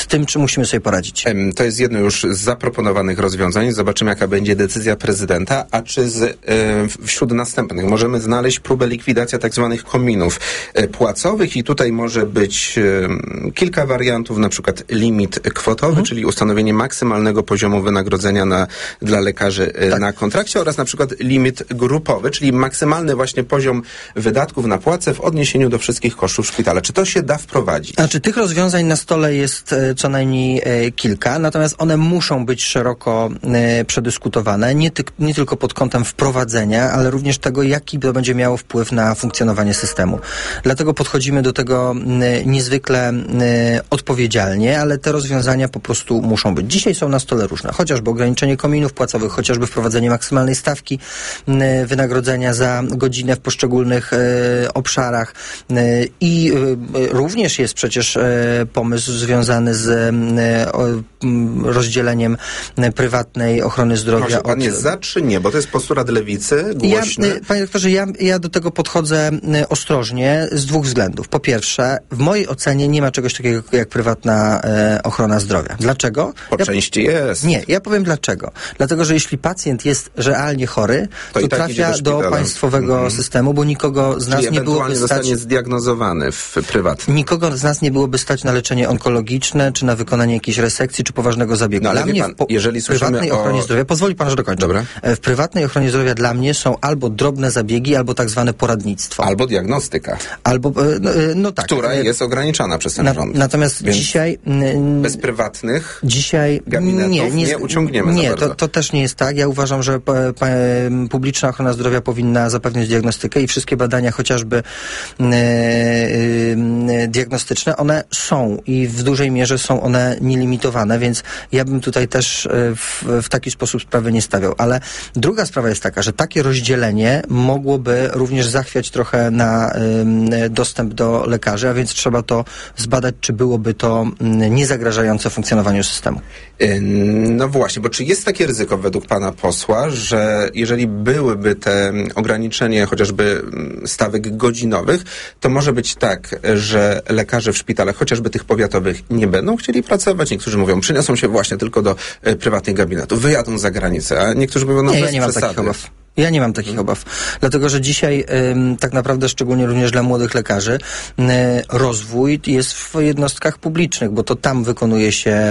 z tym, czy musimy sobie poradzić. To jest jedno już z zaproponowanych rozwiązań. Zobaczymy, jaka będzie decyzja prezydenta, a czy z, y, wśród następnych możemy znaleźć próbę likwidacji tak zwanych kominów y, płacowych i tutaj może być y, kilka wariantów, na przykład limit kwotowy, mhm. czyli ustanowienie maksymalnego poziomu wynagrodzenia na, dla lekarzy y, tak. na kontrakcie oraz na przykład limit grupowy, czyli maksymalny właśnie poziom wydatków na płace w odniesieniu do wszystkich kosztów szpitala. Czy to się da wprowadzić? Znaczy, tych rozwiązań na stole jest e, co najmniej e, kilka, natomiast one muszą być szeroko e, przedyskutowane, nie, ty, nie tylko pod kątem wprowadzenia, ale również tego, jaki to będzie miało wpływ na funkcjonowanie systemu. Dlatego podchodzimy do tego e, niezwykle e, odpowiedzialnie, ale te rozwiązania po prostu muszą być. Dzisiaj są na stole różne, chociażby ograniczenie kominów płacowych, chociażby wprowadzenie maksymalnej stawki e, wynagrodzenia za godzinę w poszczególnych e, obszarach e, i e, również jest przecież e, pomysł związany z e, o, rozdzieleniem prywatnej ochrony zdrowia. Może pan od... jest za czy nie? Bo to jest postulat lewicy, głośny. Ja, panie doktorze, ja, ja do tego podchodzę ostrożnie z dwóch względów. Po pierwsze, w mojej ocenie nie ma czegoś takiego jak prywatna e, ochrona zdrowia. Dlaczego? Po ja, części jest. Nie, ja powiem dlaczego. Dlatego, że jeśli pacjent jest realnie chory, to, to tak trafia do, do państwowego mm-hmm. systemu, bo nikogo z nas Czyli nie byłoby stać... zostanie zdiagnozowany w prywatnym. Nikogo z nas nie byłoby stać na leczenie onkologiczne, czy na wykonanie jakiejś resekcji, czy poważnego zabiegu. No, ale dla mnie pan, w po, jeżeli prywatnej o... ochronie zdrowia, pozwoli pan, że dokończę. Dobra. W prywatnej ochronie zdrowia dla mnie są albo drobne zabiegi, albo tak zwane poradnictwo. Albo diagnostyka. Albo, no, no tak. Która jest ograniczana przez ten na, rząd. Natomiast Więc dzisiaj... bez prywatnych dzisiaj gabinetów nie, nie, nie uciągniemy Nie, za bardzo. To, to też nie jest tak. Ja uważam, że pa, pa, publiczna ochrona zdrowia powinna zapewniać diagnostykę i wszystkie badania, chociażby e, e, diagnostyczne, one są i w dużej mierze są one nielimitowane, więc ja bym tutaj też w, w taki sposób sprawy nie stawiał. Ale druga sprawa jest taka, że takie rozdzielenie mogłoby również zachwiać trochę na y, dostęp do lekarzy, a więc trzeba to zbadać, czy byłoby to y, niezagrażające funkcjonowaniu systemu. No właśnie, bo czy jest takie ryzyko według pana posła, że jeżeli byłyby te ograniczenie chociażby stawek godzinowych, to może być tak, że lekarze w szpitalach, chociażby tych powiatowych, nie będą chcieli pracować. Niektórzy mówią, przyniosą się właśnie tylko do e, prywatnych gabinetów, wyjadą za granicę, a niektórzy mówią, no nie, bez ja nie mam przesady. takich obaw. Ja nie mam takich hmm. obaw, dlatego że dzisiaj ym, tak naprawdę, szczególnie również dla młodych lekarzy, y, rozwój jest w jednostkach publicznych, bo to tam wykonuje się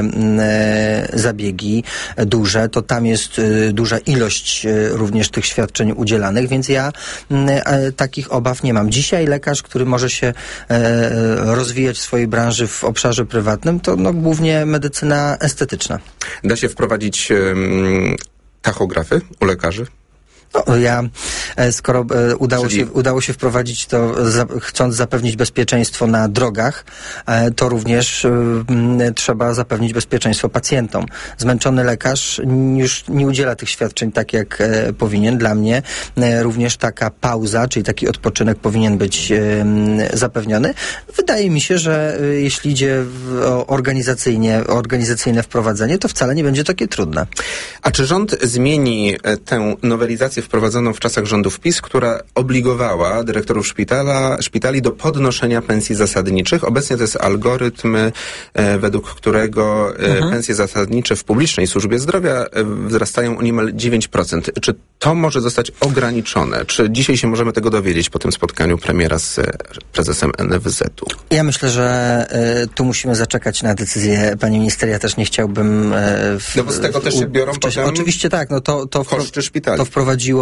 y, zabiegi duże, to tam jest y, duża ilość y, również tych świadczeń udzielanych, więc ja y, y, takich obaw nie mam. Dzisiaj lekarz, który może się y, rozwijać w swojej branży w obszarze prywatnym, to no, głównie medycyna estetyczna. Da się wprowadzić y, tachografy u lekarzy? No, ja, skoro e, udało, Czyli... się, udało się wprowadzić to, za, chcąc zapewnić bezpieczeństwo na drogach, e, to również e, trzeba zapewnić bezpieczeństwo pacjentom. Zmęczony lekarz już nie udziela tych świadczeń tak, jak e, powinien. Dla mnie e, również taka pauza, czyli taki odpoczynek powinien być e, zapewniony. Wydaje mi się, że e, jeśli idzie w, o organizacyjnie, o organizacyjne wprowadzenie, to wcale nie będzie takie trudne. A czy rząd zmieni e, tę nowelizację wprowadzoną w czasach rządów PiS, która obligowała dyrektorów szpitala, szpitali do podnoszenia pensji zasadniczych? Obecnie to jest algorytm, e, według którego e, mhm. pensje zasadnicze w publicznej służbie zdrowia e, wzrastają o niemal dziewięć procent. Czy to może zostać ograniczone? Czy dzisiaj się możemy tego dowiedzieć po tym spotkaniu premiera z e, prezesem N F Z-u? Ja myślę, że e, tu musimy zaczekać na decyzję pani minister. Ja też nie chciałbym... E, w, no bo z tego w, też się biorą wcześniej. potem Oczywiście tak. No to, to, koszty szpitali. To wprowadziło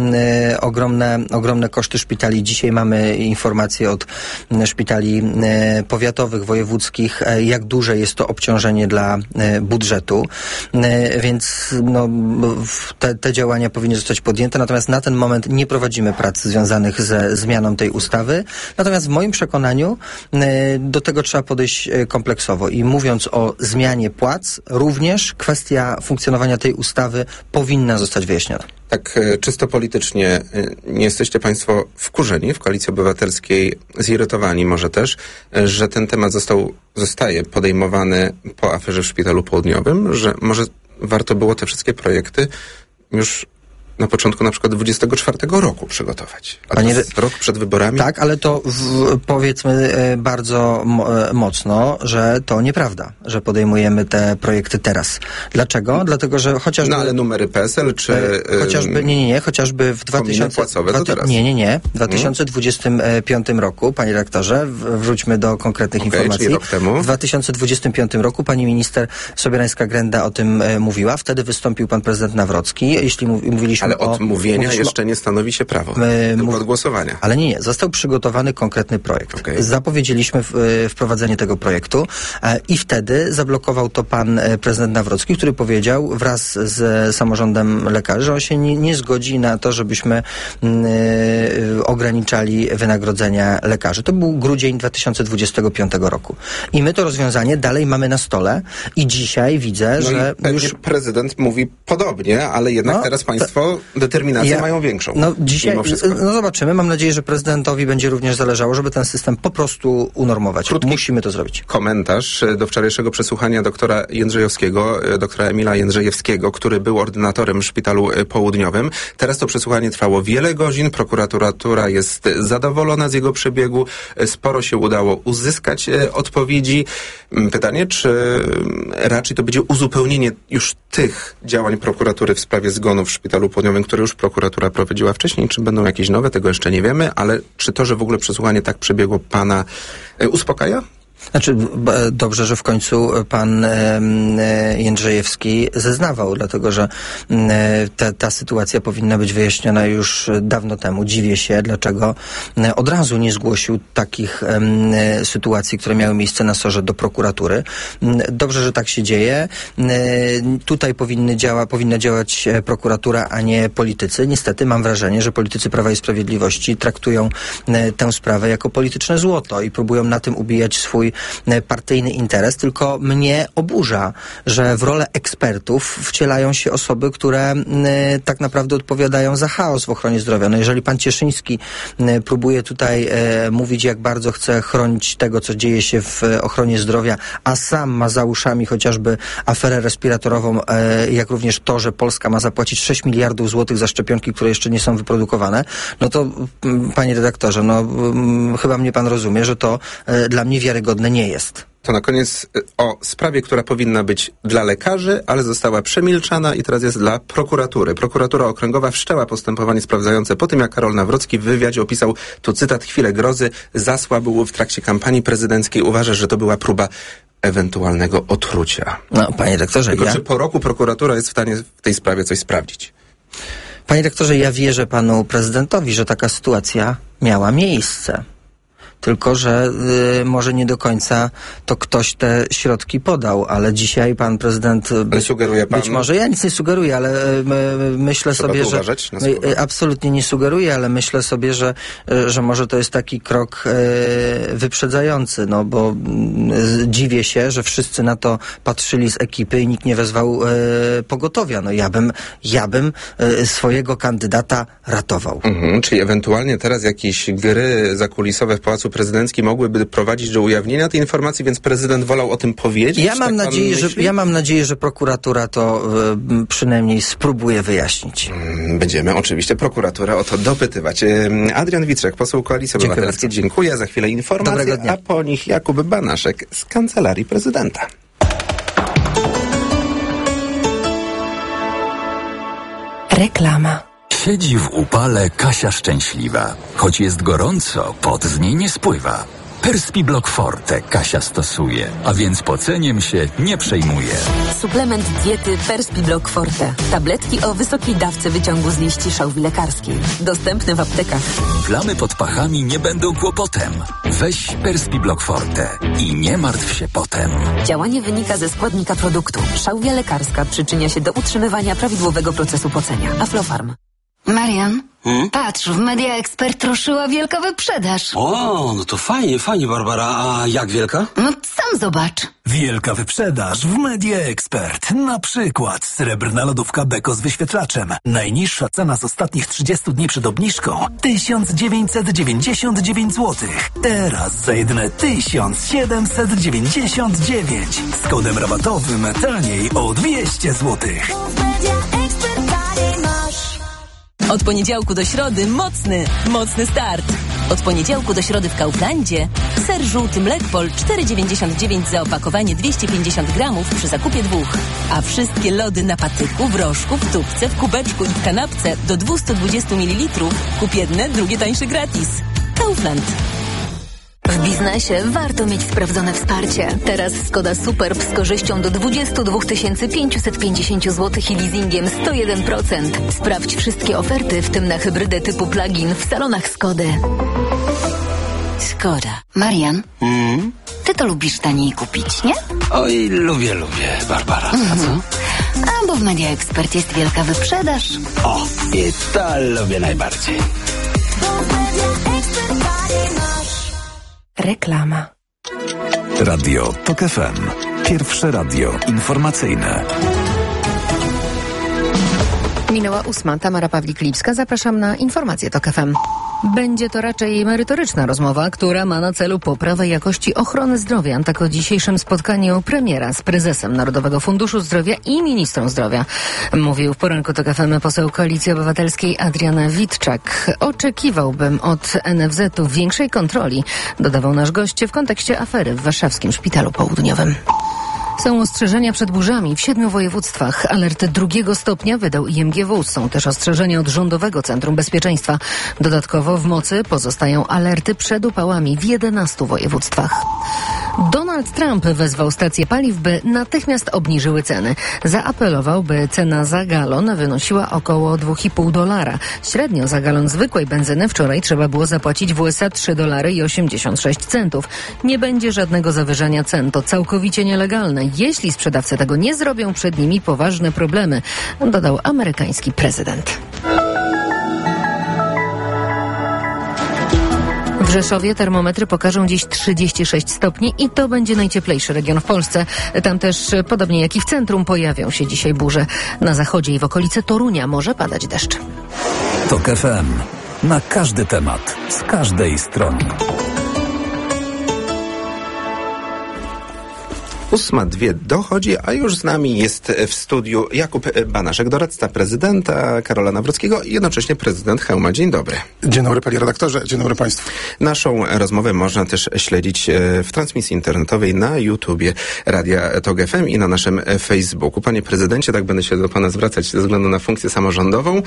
y, ogromne, ogromne koszty szpitali. Dzisiaj mamy informacje od y, szpitali y, powiatowych, wojewódzkich, y, jak duże jest to obciążenie dla y, budżetu. Y, więc no, te, te działania powinny zostać podjęte. Natomiast na ten moment nie prowadzimy prac związanych ze zmianą tej ustawy. Natomiast w moim przekonaniu y, do tego trzeba podejść y, kompleksowo. I mówiąc o zmianie płac, również kwestia funkcjonowania tej ustawy powinna zostać wyjaśniona. Tak czysto politycznie, nie jesteście państwo wkurzeni w Koalicji Obywatelskiej, zirytowani może też, że ten temat został, zostaje podejmowany po aferze w Szpitalu Południowym, że może warto było te wszystkie projekty już na początku na przykład dwudziestego czwartego roku przygotować. A Panie, to rok przed wyborami? Tak, ale to w, powiedzmy bardzo mo, mocno, że to nieprawda, że podejmujemy te projekty teraz. Dlaczego? Dlatego, że chociażby... No ale numery P S L czy... E, chociażby, nie, nie, nie, chociażby w dwa tysiące... płacowe to teraz. Nie, nie, nie. W dwa tysiące dwudziestym piątym roku, panie redaktorze, wróćmy do konkretnych okay, informacji. Czyli rok temu. W dwa tysiące dwudziestym piątym roku pani minister Sobierańska-Grenda o tym e, mówiła. Wtedy wystąpił pan prezydent Nawrocki. Jeśli mów, mówiliśmy ale o... od mówienia mówiliśmy, jeszcze nie stanowi się prawo, e, tylko mów... od głosowania. Ale nie, nie. Został przygotowany konkretny projekt. Okay. Zapowiedzieliśmy w, e, wprowadzenie tego projektu e, i wtedy zablokował to pan e, prezydent Nawrocki, który powiedział wraz z samorządem lekarzy, że on się nie, nie zgodzi na to, żebyśmy e, ograniczali wynagrodzenia lekarzy. To był grudzień dwa tysiące dwudziestego piątego roku. I my to rozwiązanie dalej mamy na stole i dzisiaj widzę, no że... I już prezydent mówi podobnie, ale jednak no, teraz państwo to, determinację ja, mają większą. No dzisiaj, no zobaczymy. Mam nadzieję, że prezydentowi będzie również zależało, żeby ten system po prostu unormować. Krótki Musimy to zrobić. Komentarz do wczorajszego przesłuchania doktora Jędrzejowskiego, doktora Emila Jędrzejewskiego, który był ordynatorem w szpitalu południowym. Teraz to przesłuchanie trwało wiele godzin. Prokuratura jest zadowolona z jego przebiegu. Sporo się udało uzyskać odpowiedzi. Pytanie, czy raczej to będzie uzupełnienie już tych działań prokuratury w sprawie zgonu w szpitalu południowym, które już prokuratura prowadziła wcześniej, czy będą jakieś nowe, tego jeszcze nie wiemy, ale czy to, że w ogóle przesłuchanie tak przebiegło, pana uspokaja? Znaczy, dobrze, że w końcu pan e, Jędrzejewski zeznawał, dlatego że e, ta, ta sytuacja powinna być wyjaśniona już dawno temu. Dziwię się, dlaczego od razu nie zgłosił takich e, sytuacji, które miały miejsce na SOR-ze do prokuratury. Dobrze, że tak się dzieje. E, tutaj powinny działa, powinna działać prokuratura, a nie politycy. Niestety mam wrażenie, że politycy Prawa i Sprawiedliwości traktują e, tę sprawę jako polityczne złoto i próbują na tym ubijać swój partyjny interes, tylko mnie oburza, że w rolę ekspertów wcielają się osoby, które y, tak naprawdę odpowiadają za chaos w ochronie zdrowia. No jeżeli pan Cieszyński y, próbuje tutaj y, mówić, jak bardzo chce chronić tego, co dzieje się w y, ochronie zdrowia, a sam ma za uszami chociażby aferę respiratorową, y, jak również to, że Polska ma zapłacić sześć miliardów złotych za szczepionki, które jeszcze nie są wyprodukowane, no to y, panie redaktorze, no y, chyba mnie pan rozumie, że to y, dla mnie wiarygodne nie jest. To na koniec o sprawie, która powinna być dla lekarzy, ale została przemilczana i teraz jest dla prokuratury. Prokuratura Okręgowa wszczęła postępowanie sprawdzające po tym, jak Karol Nawrocki w wywiadzie opisał, tu cytat, chwilę grozy, zasłabł w trakcie kampanii prezydenckiej. Uważa, że to była próba ewentualnego otrucia. No, panie doktorze, Tylko ja... czy po roku prokuratura jest w stanie w tej sprawie coś sprawdzić? Panie doktorze, ja wierzę panu prezydentowi, że taka sytuacja miała miejsce. Tylko że y, może nie do końca to ktoś te środki podał, ale dzisiaj pan prezydent... Ale sugeruje pan? Być może, ja nic nie sugeruję, ale y, y, myślę Trzeba sobie, że... Y, y, absolutnie nie sugeruję, ale myślę sobie, że, y, że może to jest taki krok y, wyprzedzający, no bo y, dziwię się, że wszyscy na to patrzyli z ekipy i nikt nie wezwał y, pogotowia. No ja bym, ja bym y, swojego kandydata ratował. Mhm, czyli ewentualnie teraz jakieś gry zakulisowe w Pałacu Prezydenckim mogłyby prowadzić do ujawnienia tej informacji, więc prezydent wolał o tym powiedzieć? Ja mam, tak nadzieję, że, ja mam nadzieję, że prokuratura to y, przynajmniej spróbuje wyjaśnić. Będziemy oczywiście prokuraturę o to dopytywać. Adrian Witrzek, poseł Koalicji Obywatelskiej. Dziękuję. Za chwilę informacje, a po nich Jakub Banaszek z Kancelarii Prezydenta. Reklama. Siedzi w upale Kasia szczęśliwa. Choć jest gorąco, pot z niej nie spływa. Perspiblock Forte Kasia stosuje, a więc poceniem się nie przejmuje. Suplement diety Perspiblock Forte. Tabletki o wysokiej dawce wyciągu z liści szałwi lekarskiej. Dostępne w aptekach. Plamy pod pachami nie będą kłopotem. Weź Perspiblock Forte i nie martw się potem. Działanie wynika ze składnika produktu. Szałwia lekarska przyczynia się do utrzymywania prawidłowego procesu pocenia. Aflofarm. Marian, Hmm? patrz, w Media Expert ruszyła wielka wyprzedaż. O, no to fajnie, fajnie, Barbara. A jak wielka? No sam zobacz. Wielka wyprzedaż w Media Expert. Na przykład srebrna lodówka Beko z wyświetlaczem. Najniższa cena z ostatnich trzydziestu dni przed obniżką tysiąc dziewięćset dziewięćdziesiąt dziewięć złotych. Teraz za jedyne tysiąc siedemset dziewięćdziesiąt dziewięć. Z kodem rabatowym taniej o dwieście złotych. Od poniedziałku do środy mocny, mocny start. Od poniedziałku do środy w Kauflandzie ser żółty Mlekpol cztery dziewięćdziesiąt dziewięć za opakowanie dwieście pięćdziesiąt gramów przy zakupie dwóch. A wszystkie lody na patyku, w rożku, w tubce, w kubeczku i w kanapce do dwieście dwadzieścia mililitrów. Kup jedne, drugie tańsze gratis. Kaufland. W biznesie warto mieć sprawdzone wsparcie. Teraz Skoda Superb z korzyścią do dwadzieścia dwa tysiące pięćset pięćdziesiąt złotych i leasingiem sto jeden procent. Sprawdź wszystkie oferty, w tym na hybrydę typu plug-in w salonach Skody. Skoda. Marian, Mm? ty to lubisz taniej kupić, nie? Oj, lubię, lubię, Barbara. A co? A bo w Media Expert jest wielka wyprzedaż. O, i to lubię najbardziej. Reklama. Radio Tok F M. Pierwsze radio informacyjne. Minęła ósma. Tamara Pawlik-Lipska. Zapraszam na informacje Tok F M. Będzie to raczej merytoryczna rozmowa, która ma na celu poprawę jakości ochrony zdrowia. Tak o dzisiejszym spotkaniu premiera z prezesem Narodowego Funduszu Zdrowia i ministrą zdrowia. Mówił w poranku Tok F M poseł Koalicji Obywatelskiej Adrian Witczak. Oczekiwałbym od N F Z u większej kontroli, dodawał nasz gość w kontekście afery w warszawskim Szpitalu Południowym. Są ostrzeżenia przed burzami w siedmiu województwach. Alert drugiego stopnia wydał I M G W. Są też ostrzeżenia od Rządowego Centrum Bezpieczeństwa. Dodatkowo w mocy pozostają alerty przed upałami w jedenastu województwach. Donald Trump wezwał stacje paliw, by natychmiast obniżyły ceny. Zaapelował, by cena za galon wynosiła około dwa i pół dolara. Średnio za galon zwykłej benzyny wczoraj trzeba było zapłacić w U S A trzy dolary i osiemdziesiąt sześć centów. Nie będzie żadnego zawyżania cen. To całkowicie nielegalne. Jeśli sprzedawcy tego nie zrobią, przed nimi poważne problemy, dodał amerykański prezydent. W Rzeszowie termometry pokażą dziś trzydzieści sześć stopni i to będzie najcieplejszy region w Polsce. Tam też, podobnie jak i w centrum, pojawią się dzisiaj burze. Na zachodzie i w okolicy Torunia może padać deszcz. Tok F M. Na każdy temat, z każdej strony. Ósma dwie dochodzi, a już z nami jest w studiu Jakub Banaszek, doradca prezydenta Karola Nawrockiego i jednocześnie prezydent Chełma. Dzień dobry. Dzień dobry panie redaktorze, dzień dobry państwu. Naszą rozmowę można też śledzić w transmisji internetowej na YouTubie Radia Tok F M i na naszym Facebooku. Panie prezydencie, tak będę się do pana zwracać ze względu na funkcję samorządową.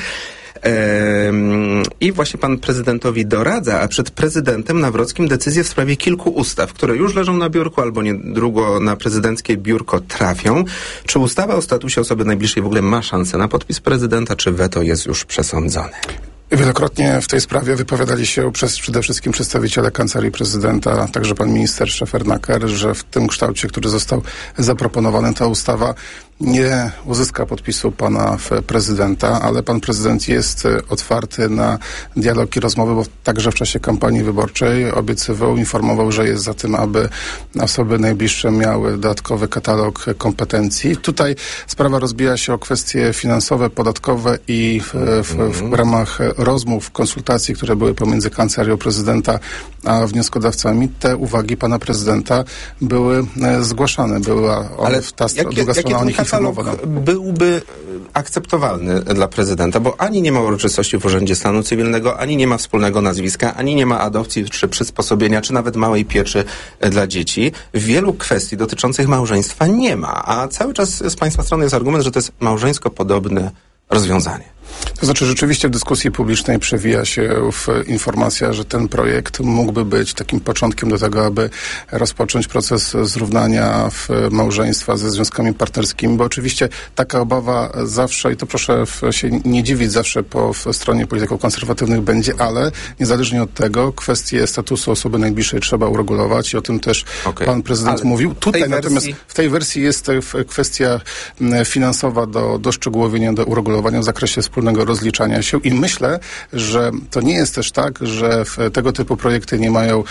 I właśnie pan prezydentowi doradza, a przed prezydentem Nawrockim decyzje w sprawie kilku ustaw, które już leżą na biurku albo niedługo na prezydenckie biurko trafią. Czy ustawa o statusie osoby najbliższej w ogóle ma szansę na podpis prezydenta, czy weto jest już przesądzone? Wielokrotnie w tej sprawie wypowiadali się przez, przede wszystkim przedstawiciele Kancelarii Prezydenta, także pan minister Szefernaker, że w tym kształcie, który został zaproponowany, ta ustawa nie uzyska podpisu pana prezydenta, ale pan prezydent jest otwarty na dialog i rozmowy, bo także w czasie kampanii wyborczej obiecywał, informował, że jest za tym, aby osoby najbliższe miały dodatkowy katalog kompetencji. Tutaj sprawa rozbija się o kwestie finansowe, podatkowe i w, w, w ramach rozmów, konsultacji, które były pomiędzy Kancelarią Prezydenta a wnioskodawcami, te uwagi pana prezydenta były zgłaszane. Była on, ale ta jakie, druga strona o nich informowana. Byłby akceptowalny dla prezydenta, bo ani nie ma uroczystości w Urzędzie Stanu Cywilnego, ani nie ma wspólnego nazwiska, ani nie ma adopcji, czy przysposobienia, czy nawet małej pieczy dla dzieci. Wielu kwestii dotyczących małżeństwa nie ma, a cały czas z państwa strony jest argument, że to jest małżeńsko podobne rozwiązanie. To znaczy rzeczywiście w dyskusji publicznej przewija się w informacja, że ten projekt mógłby być takim początkiem do tego, aby rozpocząć proces zrównania w małżeństwa ze związkami partnerskimi, bo oczywiście taka obawa zawsze, i to proszę się nie dziwić, zawsze po stronie polityków konserwatywnych będzie, ale niezależnie od tego kwestię statusu osoby najbliższej trzeba uregulować i o tym też okay. pan prezydent ale mówił. Tutaj wersji... natomiast w tej wersji jest kwestia finansowa do doszczegółowienia, do uregulowania w zakresie wspólnego rozliczania się i myślę, że to nie jest też tak, że w tego typu projekty nie mają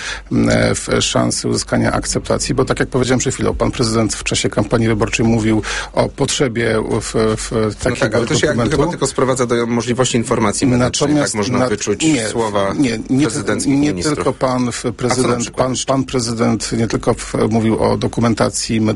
w szansy uzyskania akceptacji, bo tak jak powiedziałem przed chwilą, pan prezydent w czasie kampanii wyborczej mówił o potrzebie w, w takiego no tak, ale to się dokumentu. chyba tylko sprowadza do możliwości informacji medycznej, Natomiast tak można na, wyczuć nie, słowa nie, nie, prezydenckich nie ministrów. tylko pan prezydent, pan, pan prezydent nie tylko w, mówił o dokumentacji medycznej,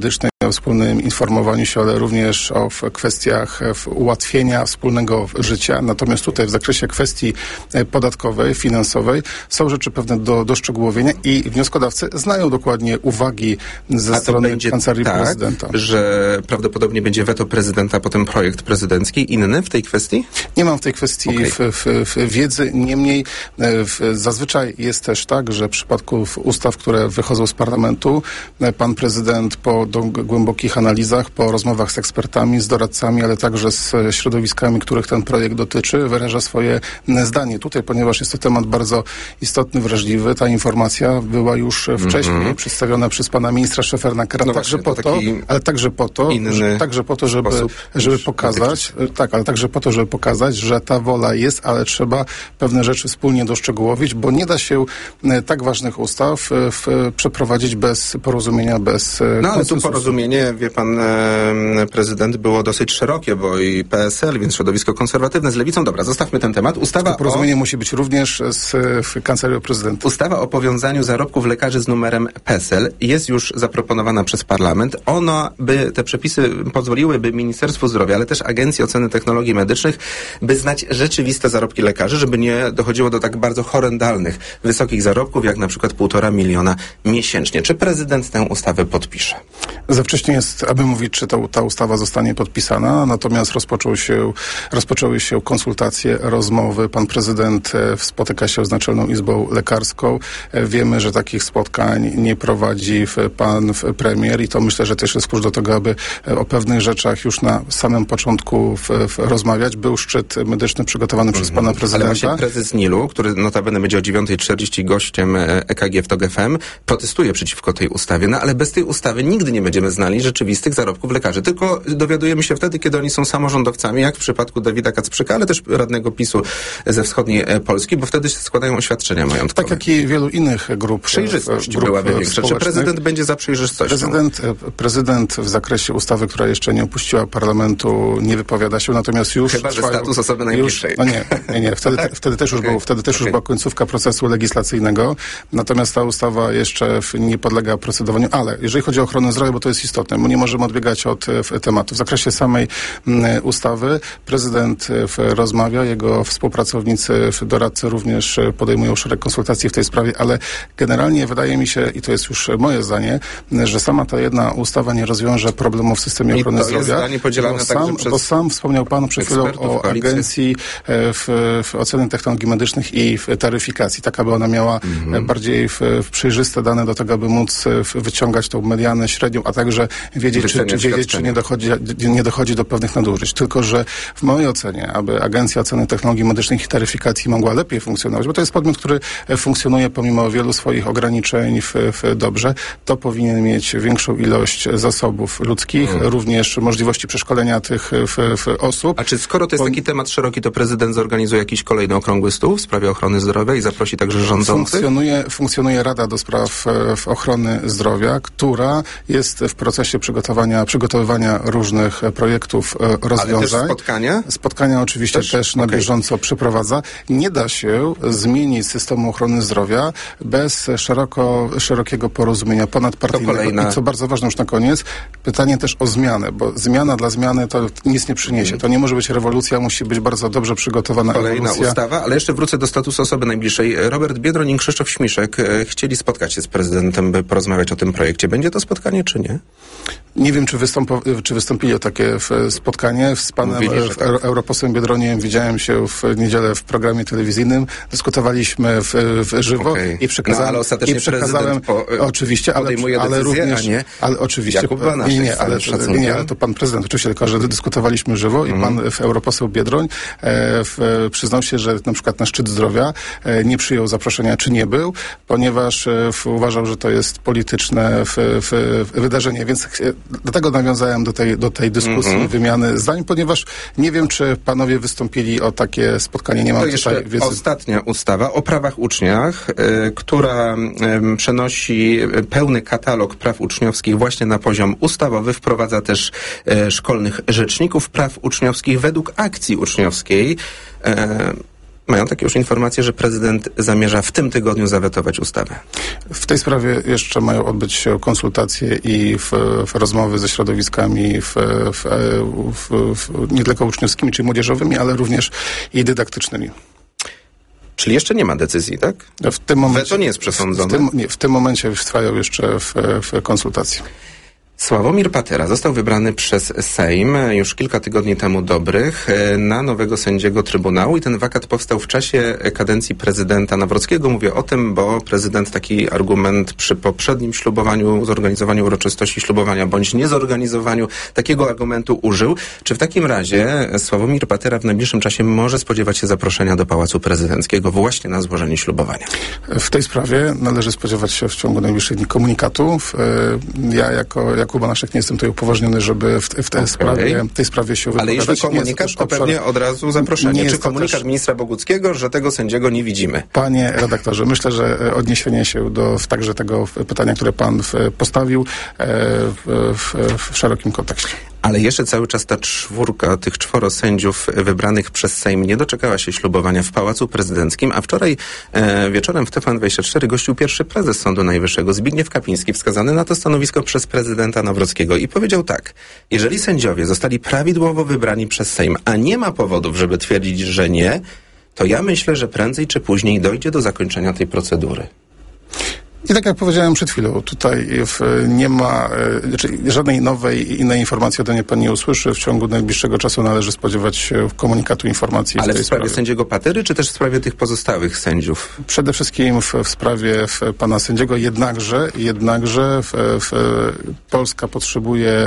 o wspólnym informowaniu się, ale również o kwestiach ułatwienia wspólnego życia. Natomiast tutaj w zakresie kwestii podatkowej, finansowej są rzeczy pewne do, do szczegółowienia i wnioskodawcy znają dokładnie uwagi ze A to strony będzie Kancelarii tak, Prezydenta. Że prawdopodobnie będzie weto prezydenta, potem projekt prezydencki inny w tej kwestii? Nie mam w tej kwestii okay. w, w, w wiedzy. Niemniej w, zazwyczaj jest też tak, że w przypadku ustaw, które wychodzą z parlamentu, pan prezydent po do, głębokich analizach, po rozmowach z ekspertami, z doradcami, ale także z środowiskami, których ten projekt dotyczy, wyraża swoje zdanie. Tutaj, ponieważ jest to temat bardzo istotny, wrażliwy, ta informacja była już wcześniej mm-hmm. przedstawiona przez pana ministra Szefernakera, no także po to, ale także po to, że, także po to, żeby, żeby pokazać, tak, ale także po to, żeby pokazać, że ta wola jest, ale trzeba pewne rzeczy wspólnie doszczegółowić, bo nie da się tak ważnych ustaw w, przeprowadzić bez porozumienia, bez No ale tu porozumienie, wie pan, e, prezydent było dosyć szerokie, bo i P S L, więc środowisko konserwatywne z lewicą. Dobra, zostawmy ten temat. Ustawa to porozumienie o... musi być również z w Kancelarią Prezydenta. Ustawa o powiązaniu zarobków lekarzy z numerem P E S E L jest już zaproponowana przez parlament. Ona by, te przepisy pozwoliłyby Ministerstwu Zdrowia, ale też Agencji Oceny Technologii Medycznych, by znać rzeczywiste zarobki lekarzy, żeby nie dochodziło do tak bardzo horrendalnych, wysokich zarobków, jak na przykład półtora miliona miesięcznie. Czy prezydent tę ustawę podpisze? Za wcześnie jest, aby mówić, czy to, ta ustawa zostanie podpisana, natomiast rozpoczął się, rozpoczęły się konsultacje, rozmowy. Pan prezydent spotyka się z Naczelną Izbą Lekarską. Wiemy, że takich spotkań nie prowadzi pan premier i to myślę, że też jest klucz do tego, aby o pewnych rzeczach już na samym początku w, w rozmawiać. Był szczyt medyczny przygotowany mm-hmm. przez pana prezydenta. Ale właśnie prezes N I L-u, który notabene będzie o dziewiąta trzydzieści gościem E K G w TOG F M, protestuje przeciwko tej ustawie, no ale bez tej ustawy nigdy nie będziemy znali rzeczywistych zarobków lekarzy. Tylko dowiadujemy się wtedy, kiedy oni są samorządowcami, jak w przypadku Dawida Kacprzyka, ale też radnego PiSu ze wschodniej Polski, bo wtedy się składają oświadczenia majątkowe. Tak jak i wielu innych grup. Przejrzystość grup byłaby większa. Czy prezydent będzie za przejrzystością? Prezydent, prezydent w zakresie ustawy, która jeszcze nie opuściła parlamentu, nie wypowiada się, natomiast już... Chyba, trwają, że status osoby najbliższej. Już, no nie, nie, nie. Wtedy, te, wtedy też już, okay. był, wtedy też okay. już była końcówka procesu legislacyjnego, natomiast ta ustawa jeszcze nie podlega procedowaniu, ale jeżeli chodzi o ochronę zdrowia, bo to jest istotne, bo nie możemy odbiegać od w, tematu. W zakresie samej m, ustawy prezydent w, rozmawia, jego współpracownicy, w, doradcy również podejmują szereg konsultacji w tej sprawie, ale generalnie wydaje mi się, i to jest już moje zdanie, że sama ta jedna ustawa nie rozwiąże problemów w systemie ochrony I to zdrowia. Jest zdanie podzielane bo, także sam, przez bo sam wspomniał pan przed chwilą o Agencji w, w Oceny Technologii Medycznych i w taryfikacji, tak aby ona miała mm-hmm. bardziej w, w przejrzyste dane do tego, aby móc w, wyciągać tą medianę średnią, a także wiedzieć, czy, czy, wiedzieć, czy nie, dochodzi, nie dochodzi do pewnych nadużyć. Tylko, że w mojej ocenie, aby Agencja Oceny Technologii Medycznych i Taryfikacji mogła lepiej funkcjonować, bo to jest podmiot, który funkcjonuje pomimo wielu swoich ograniczeń w, w dobrze, to powinien mieć większą ilość zasobów ludzkich, hmm. również możliwości przeszkolenia tych w, w osób. A czy skoro to jest taki temat szeroki, to prezydent zorganizuje jakiś kolejny okrągły stół w sprawie ochrony zdrowia i zaprosi także rządzących? Funkcjonuje, funkcjonuje Rada do Spraw w Ochrony Zdrowia, która jest w procesie przygotowania, przygotowywania różnych projektów rozwiązań. Ale też spotkania? Spotkania oczywiście też, też na okay. bieżąco przeprowadza. Nie da się zmienić systemu ochrony zdrowia bez szeroko, szerokiego porozumienia ponadpartyjnego. Kolejna... I co bardzo ważne już na koniec, pytanie też o zmianę, bo zmiana dla zmiany to nic nie przyniesie. To nie może być rewolucja, musi być bardzo dobrze przygotowana Kolejna ewolucja. ustawa, ale jeszcze wrócę do statusu osoby najbliższej. Robert Biedroń i Krzysztof Śmiszek e, chcieli spotkać się z prezydentem, by porozmawiać o tym projekcie. Będzie to spotkanie, czy nie? Nie wiem, czy, wystąpo, czy wystąpili o takie spotkanie z panem Mówili, tak. europosłem Biedroniem. Widziałem się w niedzielę w programie telewizyjnym. Dyskutowaliśmy w, w żywo okay. i przekazałem... No, ale ostatecznie i przekazałem, po, oczywiście, ale, podejmuje ale decyzję, również... a nie ale oczywiście, Banaszek, nie, nie, ale, nie, nie, ale to pan prezydent, oczywiście, tylko że dyskutowaliśmy żywo mm. i pan w, europoseł Biedroń e, w, przyznał się, że na przykład na szczyt zdrowia e, nie przyjął zaproszenia, czy nie był, ponieważ e, w, uważał, że to jest polityczne w, w, w wydarzenie, więc e, dlatego nawiązałem do tej, do tej dyskusji, mm-hmm. wymiany zdań, ponieważ nie wiem, czy panowie wystąpili o takie spotkanie. Nie mam to jeszcze wiedzy. Ostatnia ustawa o prawach uczniach, y, która y, przenosi pełny katalog praw uczniowskich właśnie na poziom ustawowy, wprowadza też y, szkolnych rzeczników praw uczniowskich według akcji uczniowskiej. Y, mają takie już informacje, że prezydent zamierza w tym tygodniu zawetować ustawę. W tej sprawie jeszcze mają odbyć się konsultacje i w, w rozmowy ze środowiskami w, w, w, w, nie tylko uczniowskimi czy młodzieżowymi, ale również i dydaktycznymi. Czyli jeszcze nie ma decyzji, tak? W tym momencie, Weto nie jest przesądzone? W, w, tym, nie, w tym momencie trwają jeszcze w, w konsultacje. Sławomir Patera został wybrany przez Sejm już kilka tygodni temu dobrych na nowego sędziego Trybunału i ten wakat powstał w czasie kadencji prezydenta Nawrockiego. Mówię o tym, bo prezydent taki argument przy poprzednim ślubowaniu, zorganizowaniu uroczystości ślubowania bądź niezorganizowaniu takiego argumentu użył. Czy w takim razie Sławomir Patera w najbliższym czasie może spodziewać się zaproszenia do Pałacu Prezydenckiego właśnie na złożenie ślubowania? W tej sprawie należy spodziewać się w ciągu najbliższych dni komunikatów. Ja jako Jakub Banaszek nie jestem tutaj upoważniony, żeby w, w tej, okay. sprawie, tej sprawie się wypowiadać. Ale jeśli komunikat, to, to pewnie od razu zaproszenie. Czy komunikat też ministra Boguckiego, że tego sędziego nie widzimy? Panie redaktorze, myślę, że odniesienie się do także tego pytania, które pan postawił w, w, w szerokim kontekście. Ale jeszcze cały czas ta czwórka, tych czworo sędziów wybranych przez Sejm nie doczekała się ślubowania w Pałacu Prezydenckim, a wczoraj e, wieczorem w T V N dwadzieścia cztery gościł pierwszy prezes Sądu Najwyższego, Zbigniew Kapiński, wskazany na to stanowisko przez prezydenta Nawrockiego i powiedział tak: jeżeli sędziowie zostali prawidłowo wybrani przez Sejm, a nie ma powodów, żeby twierdzić, że nie, to ja myślę, że prędzej czy później dojdzie do zakończenia tej procedury. I tak jak powiedziałem przed chwilą, tutaj w, nie ma znaczy, żadnej nowej innej informacji ode mnie pan nie usłyszy. W ciągu najbliższego czasu należy spodziewać się komunikatu informacji. Ale w, tej w sprawie sprawie. sędziego Patery, czy też w sprawie tych pozostałych sędziów? Przede wszystkim w, w sprawie w pana sędziego, jednakże, jednakże w, w, Polska potrzebuje